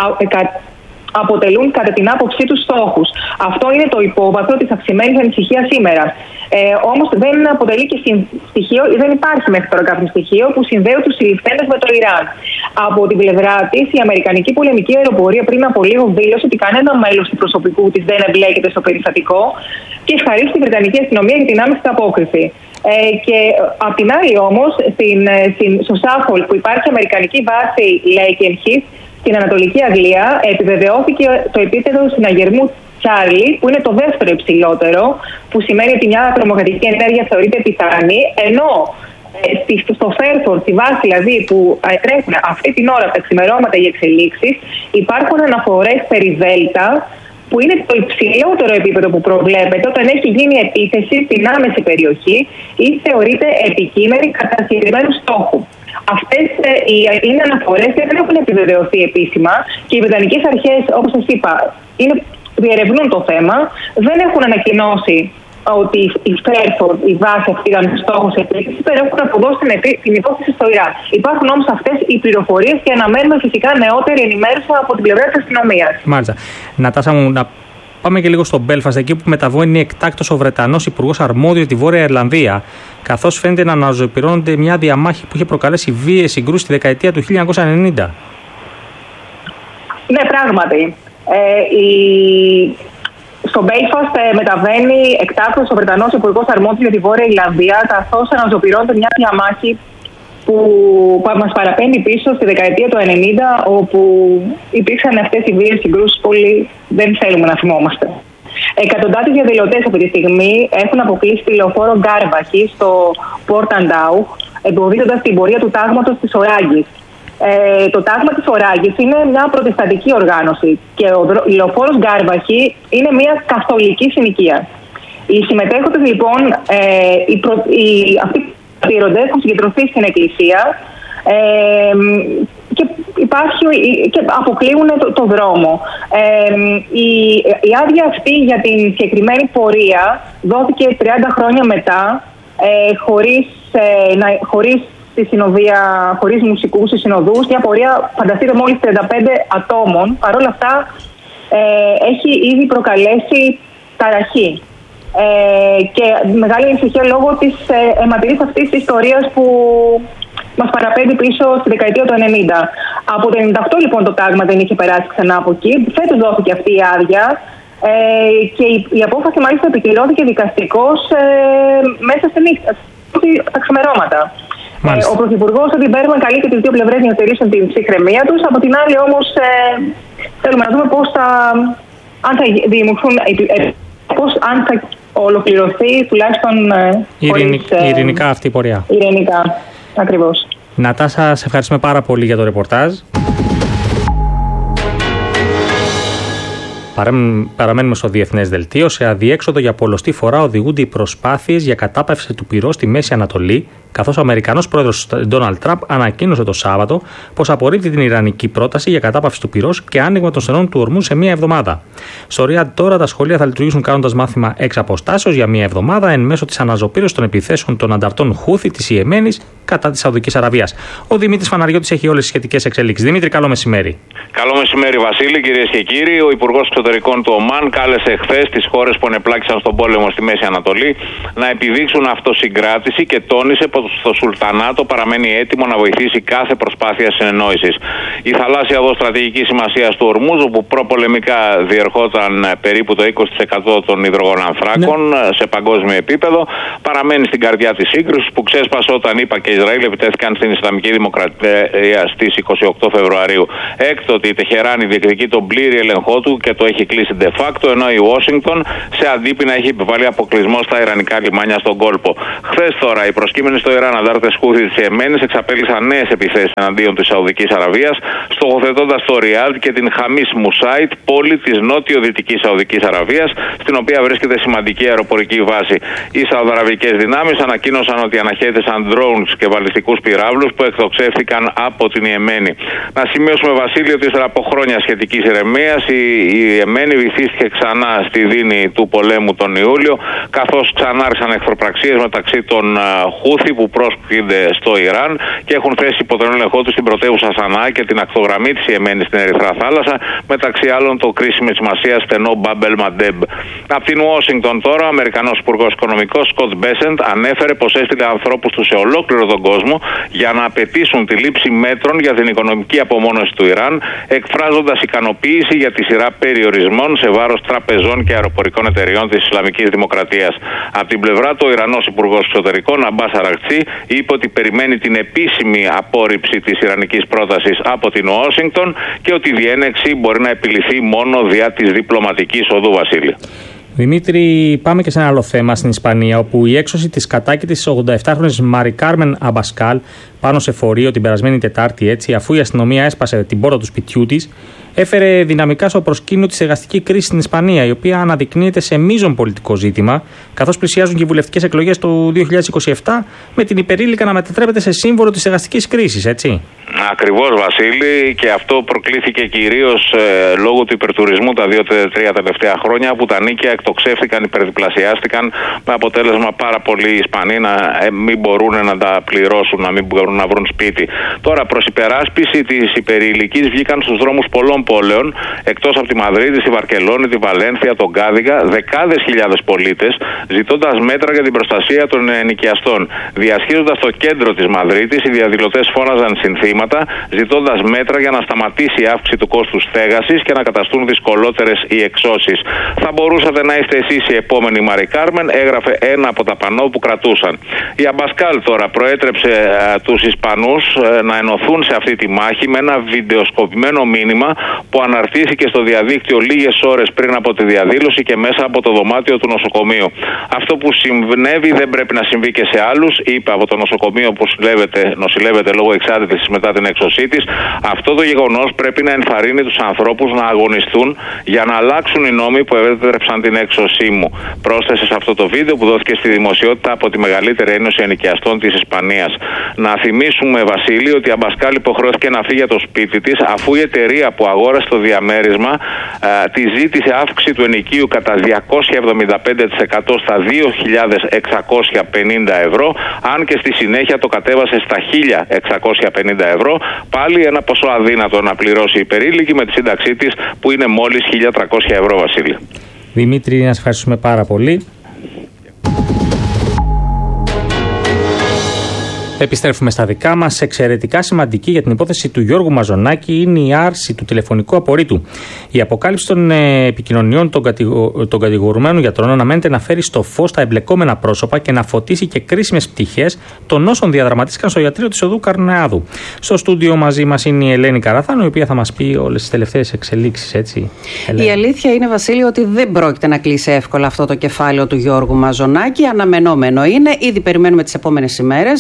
αποτελούν κατά την άποψή τους στόχους. Αυτό είναι το υπόβαθρο της αυξημένης ανησυχίας σήμερα. Όμως δεν αποτελεί και στοιχείο, δεν υπάρχει μέχρι τώρα κάποιο στοιχείο που συνδέει τους συλληφθέντες με το Ιράν. Από την πλευρά της, η Αμερικανική πολεμική αεροπορία πριν από λίγο δήλωσε ότι κανένα μέλος του προσωπικού της δεν εμπλέκεται στο περιστατικό και ευχαρίστησε τη Βρετανική αστυνομία για την άμεση απόκριση. Και απ' την άλλη όμως, στο Σάφολ που υπάρχει αμερικανική βάση Lakenheath, στην Ανατολική Αγγλία, επιβεβαιώθηκε το επίπεδο συναγερμού Charlie, που είναι το δεύτερο υψηλότερο, που σημαίνει ότι μια τρομοκρατική ενέργεια θεωρείται πιθανή, ενώ στο Φέρφορντ, τη βάση δηλαδή που τρέχουν αυτή την ώρα τα ξημερώματα οι εξελίξεις, υπάρχουν αναφορές περί Δέλτα, που είναι το υψηλότερο επίπεδο που προβλέπεται όταν έχει γίνει επίθεση στην άμεση περιοχή ή θεωρείται επικείμενη κατά συγκεκριμένου στόχου. Αυτές είναι αναφορές και δεν έχουν επιβεβαιωθεί επίσημα και οι βρετανικές αρχές, όπως σας είπα, διερευνούν το θέμα, δεν έχουν ανακοινώσει ότι η Φέρφορντ, η βάση αυτή ήταν στόχος επίθεσης, δεν έχουν αποδώσει την υπόθεση στο Ιράν. Υπάρχουν όμως αυτές οι πληροφορίες και αναμένουμε φυσικά νεότερη ενημέρωση από την πλευρά της αστυνομίας. Μάλιστα. Νατάσα μου, να πάμε και λίγο στο Μπέλφαστ, εκεί που μεταβώνει εκτάκτος ο Βρετανός Υπουργός Αρμόδιος στη Βόρεια Ιρλανδία, καθώς φαίνεται να αναζωπυρώνονται μια διαμάχη που είχε προκαλέσει βίαιες συγκρούσεις στη δεκαετία του 1990. Ναι, πράγματι. Στο Μπέλφαστ μεταβαίνει εκτάκτος ο Βρετανός Υπουργός Αρμόδιος για τη Βόρεια Ιρλανδία, καθώς αναζωπυρώνεται μια διαμάχη που μας παραπέμπει πίσω στη δεκαετία του 1990, όπου υπήρξαν αυτές οι βίαιες συγκρούσεις που όλοι δεν θέλουμε να θυμόμαστε. Εκατοντάδες διαδηλωτές αυτή τη στιγμή έχουν αποκλείσει τη λεωφόρο Γκάρβαχη στο Πόρταντάουχ, εμποδίζοντας την πορεία του τάγματος της Οράγκης. Το τάγμα της Οράγκης είναι μια προτεσταντική οργάνωση και ο λεωφόρος Γκάρβαχη είναι μια καθολική συνοικία. Οι συμμετέχοντες λοιπόν, αυτοί οι παρατηρούντες έχουν συγκεντρωθεί στην εκκλησία και αποκλείουν το δρόμο. Η άδεια αυτή για την συγκεκριμένη πορεία δόθηκε 30 χρόνια μετά, χωρίς τη συνοδεία, χωρίς μουσικούς ή συνοδούς, μια πορεία, φανταστείτε, μόλις 35 ατόμων. Παρ' όλα αυτά έχει ήδη προκαλέσει ταραχή και μεγάλη ανησυχία λόγω της αιματηρής αυτής της ιστορίας που μας παραπέμπει πίσω στη δεκαετία του 90. Από το 98 λοιπόν το τάγμα δεν είχε περάσει ξανά από εκεί. Φέτος δόθηκε αυτή η άδεια και η απόφαση μάλιστα επικυρώθηκε δικαστικώς μέσα στη νύχτα, τα ξημερώματα. Ο Πρωθυπουργός ότι Μπέρμαν καλεί και τις δύο πλευρές να διατηρήσουν την ψυχραιμία τους. Από την άλλη όμως θέλουμε να δούμε αν θα δημιουργηθούν, αν θα ολοκληρωθεί τουλάχιστον ειρηνικά αυτή η πορεία. Ειρηνικά, ακριβώς. Νατάσα, σε ευχαριστούμε πάρα πολύ για το ρεπορτάζ. Παραμένουμε στο διεθνές δελτίο. Σε αδιέξοδο για πολλοστή φορά οδηγούνται οι προσπάθειες για κατάπαυση του πυρός στη Μέση Ανατολή καθώς ο Αμερικανός πρόεδρος Ντόναλντ Τραμπ ανακοίνωσε το Σάββατο πως απορρίπτει την Ιρανική πρόταση για κατάπαυση του πυρός και άνοιγμα των στενών του ορμού σε μία εβδομάδα. Στο Ριάντ τώρα τα σχολεία θα λειτουργήσουν κάνοντας μάθημα εξ αποστάσεως για μία εβδομάδα εν μέσω της αναζωπήρωσης των επιθέσεων των ανταρτών Χούθη της Ιεμένης κατά της Σαουδικής Αραβίας. Ο Δημήτρης Φαναριώτης έχει όλες τις σχετικές εξελίξεις. Δημήτρη, καλό μεσημέρι. Καλό μεσημέρι, Βασίλη, κυρίες και κύριοι. Ο Υπουργός Εξωτερικών του Ομάν κάλεσε χθες τις χώρες που ενεπλάκησαν στον πόλεμο στη Μέση Ανατολή να επιδείξουν αυτοσυγκράτηση και τόνισε πως το Σουλτανάτο παραμένει έτοιμο να βοηθήσει κάθε προσπάθεια συνεννόησης. Η θαλάσσια οδός στρατηγικής σημασίας του Ορμούζ, όπου προπολεμικά διερχόταν περίπου το 20% των υδρογονανθράκων σε παγκόσμιο επίπεδο, παραμένει στην καρδιά της σύγκρουσης που ξέσπασε όταν ΗΠΑ και Ισραήλ επιτέθηκαν στην Ισλαμική Δημοκρατία στις 28 Φεβρουαρίου. Έκτοτε η Τεχεράνη διεκδικεί τον πλήρη έλεγχό του και το έχει κλείσει de facto, ενώ η Ουάσιγκτον σε αντίπεινα έχει επιβάλει αποκλεισμό στα ιρανικά λιμάνια στον κόλπο. Χθες τώρα οι προσκύμενοι στο Ιράν αντάρτες Χούθη της Ιεμένης εξαπέλυσαν νέες επιθέσεις εναντίον της Σαουδικής Αραβίας, στοχοθετώντας το Ριάντ και την Χαμίς Μουσάιτ, πόλη της νότιο-δυτικής Σαουδικής Αραβίας, στην οποία βρίσκεται σημαντική αεροπορική βάση. Οι Σαουδαραβικές δυνάμεις ανακοίνωσαν ότι αναχέτησαν drones και βαλιστικούς πυράβλους που εκτοξεύτηκαν από την Ιεμένη. Να σημειώσουμε, Βασίλειο, ότι ύστερα από χρόνια σχετικής ηρεμίας η Ιεμένη βυθίστηκε ξανά στη δίνη του πολέμου τον Ιούλιο, καθώς ξανά άρχισαν εχθροπραξίες μεταξύ των Χούθη που πρόσκυνται στο Ιράν και έχουν θέσει υπό τον έλεγχό του στην πρωτεύουσα Σανά και την ακτογραμμή της Ιεμένης στην Ερυθρά Θάλασσα, μεταξύ άλλων το κρίσιμη σημασία στενό Μπάμπελ Μαντέμπ. Από την Ουάσιγκτον τώρα, ο Αμερικανός Υπουργός Οικονομικός Σκοτ Μπέσεντ ανέφερε πως έστειλε ανθρώπους του σε ολόκληρο τον κόσμο για να απαιτήσουν τη λήψη μέτρων για την οικονομική απομόνωση του Ιράν, εκφράζοντας ικανοποίηση για τη σειρά περιορισμών σε βάρος τραπεζών και αεροπορικών εταιριών της Ισλαμικής Δημοκρατίας. Από την πλευρά του, ο Ιρανός Υπουργός Εξωτερικών Αμπάς Αρακτσί είπε ότι περιμένει την επίσημη απόρριψη της ιρανικής πρότασης από την Ουάσιγκτον και ότι η διένεξη μπορεί να επιληθεί μόνο διά της διπλωματικής οδού, Βασίλη. Δημήτρη, πάμε και σε ένα άλλο θέμα στην Ισπανία, όπου η έξωση της κατάκητης 87χρονης Μάρι Κάρμεν Αμπασκάλ πάνω σε φορείο την περασμένη Τετάρτη, έτσι, αφού η αστυνομία έσπασε την πόρτα του σπιτιού της, έφερε δυναμικά στο προσκήνιο τη εργαστική κρίση στην Ισπανία, η οποία αναδεικνύεται σε μείζον πολιτικό ζήτημα, καθώς πλησιάζουν και οι βουλευτικές εκλογές του 2027, με την υπερήλικα να μετατρέπεται σε σύμβολο της εργαστικής κρίσης, έτσι. Ακριβώς, Βασίλη, και αυτό προκλήθηκε κυρίως λόγω του υπερτουρισμού τα 2-3 τελευταία χρόνια, που τα νίκια εκτοξεύτηκαν, υπερδιπλασιάστηκαν, με αποτέλεσμα πάρα πολλοί Ισπανοί να μην μπορούν να τα πληρώσουν, να μην μπορούν να βρουν σπίτι. Τώρα, προς υπεράσπιση της υπερηλικής βγήκαν στους δρόμους πολλών πόλεων, εκτός από τη Μαδρίτη, τη Βαρκελόνη, τη Βαλένθια, τον Κάδιγα, δεκάδες χιλιάδες πολίτες, ζητώντας μέτρα για την προστασία των ενοικιαστών. Διασχίζοντας το κέντρο της Μαδρίτης, οι διαδηλωτές φώναζαν συνθήματα, ζητώντας μέτρα για να σταματήσει η αύξηση του κόστους στέγασης και να καταστούν δυσκολότερες οι εξώσεις. Θα μπορούσατε να είστε εσείς η επόμενη Μάρι Κάρμεν, έγραφε ένα από τα πανό που κρατούσαν. Η Αμπασκάλ τώρα προέτρεψε τους Ισπανούς να ενωθούν σε αυτή τη μάχη με ένα βιντεοσκοπημένο μήνυμα που αναρτήθηκε στο διαδίκτυο λίγες ώρες πριν από τη διαδήλωση και μέσα από το δωμάτιο του νοσοκομείου. Αυτό που συμβαίνει δεν πρέπει να συμβεί και σε άλλους, είπε από το νοσοκομείο που νοσηλεύεται λόγω εξάρτησης μετά την έξωσή της. Αυτό το γεγονός πρέπει να ενθαρρύνει τους ανθρώπους να αγωνιστούν για να αλλάξουν οι νόμοι που επέτρεψαν την έξωσή μου. Πρόσθεσε σε αυτό το βίντεο που δόθηκε στη δημοσιότητα από τη μεγαλύτερη ένωση ενοικιαστών της Ισπανίας. Να θυμίσουμε, Βασίλη, ότι η Αμπασκάλ υποχρεώθηκε να φύγει για το σπίτι της, αφού η εταιρεία που αγόρασε το διαμέρισμα τη ζήτησε αύξηση του ενοικίου κατά 275% στα 2.650 ευρώ, αν και στη συνέχεια το κατέβασε στα 1.650 ευρώ, πάλι ένα ποσό αδύνατο να πληρώσει η υπερήλικη με τη σύνταξή της που είναι μόλις 1.300 ευρώ, Βασίλη. Δημήτρη, να σας ευχαριστούμε πάρα πολύ. Επιστρέφουμε στα δικά μας. Εξαιρετικά σημαντική για την υπόθεση του Γιώργου Μαζονάκη είναι η άρση του τηλεφωνικού απορρίτου. Η αποκάλυψη των επικοινωνιών των κατηγορουμένων γιατρών αναμένεται να φέρει στο φως τα εμπλεκόμενα πρόσωπα και να φωτίσει και κρίσιμες πτυχές των όσων διαδραματίστηκαν στο ιατρείο της οδού Καρνεάδου. Στο στούντιο μαζί μας είναι η Ελένη Καραθάνου, η οποία θα μας πει όλες τις τελευταίες εξελίξεις, έτσι. Η αλήθεια είναι, Βασίλη, ότι δεν πρόκειται να κλείσει εύκολα αυτό το κεφάλαιο του Γιώργου Μαζονάκη. Αναμενόμενο είναι. Ήδη περιμένουμε τις επόμενες ημέρες να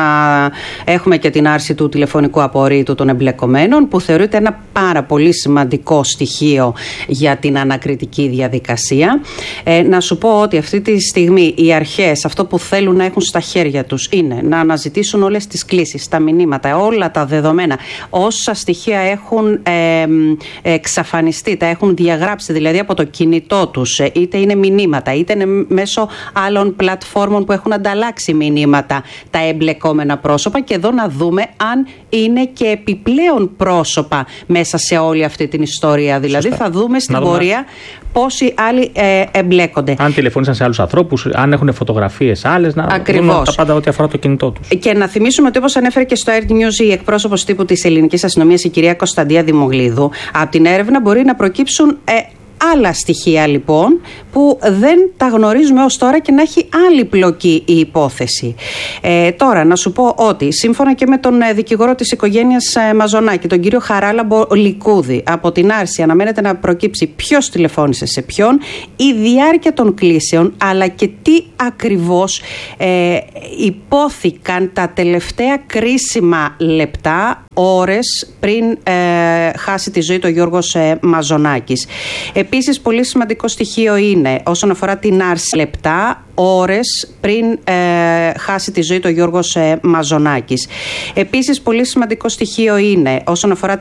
έχουμε και την άρση του τηλεφωνικού απορρίτου των εμπλεκομένων, που θεωρείται ένα πάρα πολύ σημαντικό στοιχείο για την ανακριτική διαδικασία. Να σου πω ότι αυτή τη στιγμή οι αρχές αυτό που θέλουν να έχουν στα χέρια τους είναι να αναζητήσουν όλες τις κλήσεις, τα μηνύματα, όλα τα δεδομένα, όσα στοιχεία έχουν εξαφανιστεί, τα έχουν διαγράψει δηλαδή από το κινητό τους, είτε είναι μηνύματα, είτε είναι μέσω άλλων πλατφόρμων που έχουν ανταλλάξει μηνύματα τα εμπλεκόμενα πρόσωπα, και εδώ να δούμε αν είναι και επιπλέον πρόσωπα μέσα σε όλη αυτή την ιστορία. Δηλαδή θα δούμε στην πορεία πόσοι άλλοι εμπλέκονται. Αν τηλεφώνησαν σε άλλους ανθρώπους, αν έχουν φωτογραφίες άλλες, να δούμε τα πάντα ό,τι αφορά το κινητό τους. Και να θυμίσουμε ότι, όπως ανέφερε και στο Air News η εκπρόσωπος τύπου της ελληνικής αστυνομίας, η κυρία Κωνσταντία Δημογλίδου, από την έρευνα μπορεί να προκύψουν άλλα στοιχεία λοιπόν που δεν τα γνωρίζουμε ως τώρα και να έχει άλλη πλοκή η υπόθεση. Τώρα να σου πω ότι σύμφωνα και με τον δικηγόρο της οικογένειας Μαζονάκη, τον κύριο Χαράλαμπο Λικούδη, από την άρση αναμένεται να προκύψει ποιος τηλεφώνησε σε ποιον, η διάρκεια των κλήσεων, αλλά και τι ακριβώς υπόθηκαν τα τελευταία κρίσιμα λεπτά, ώρες πριν χάσει τη ζωή το Γιώργος Μαζονάκης. Επίσης, πολύ σημαντικό στοιχείο είναι όσον αφορά την άρση, λεπτά, ώρες πριν χάσει τη ζωή το Γιώργος Μαζονάκης. Επίσης, πολύ σημαντικό στοιχείο είναι όσον αφορά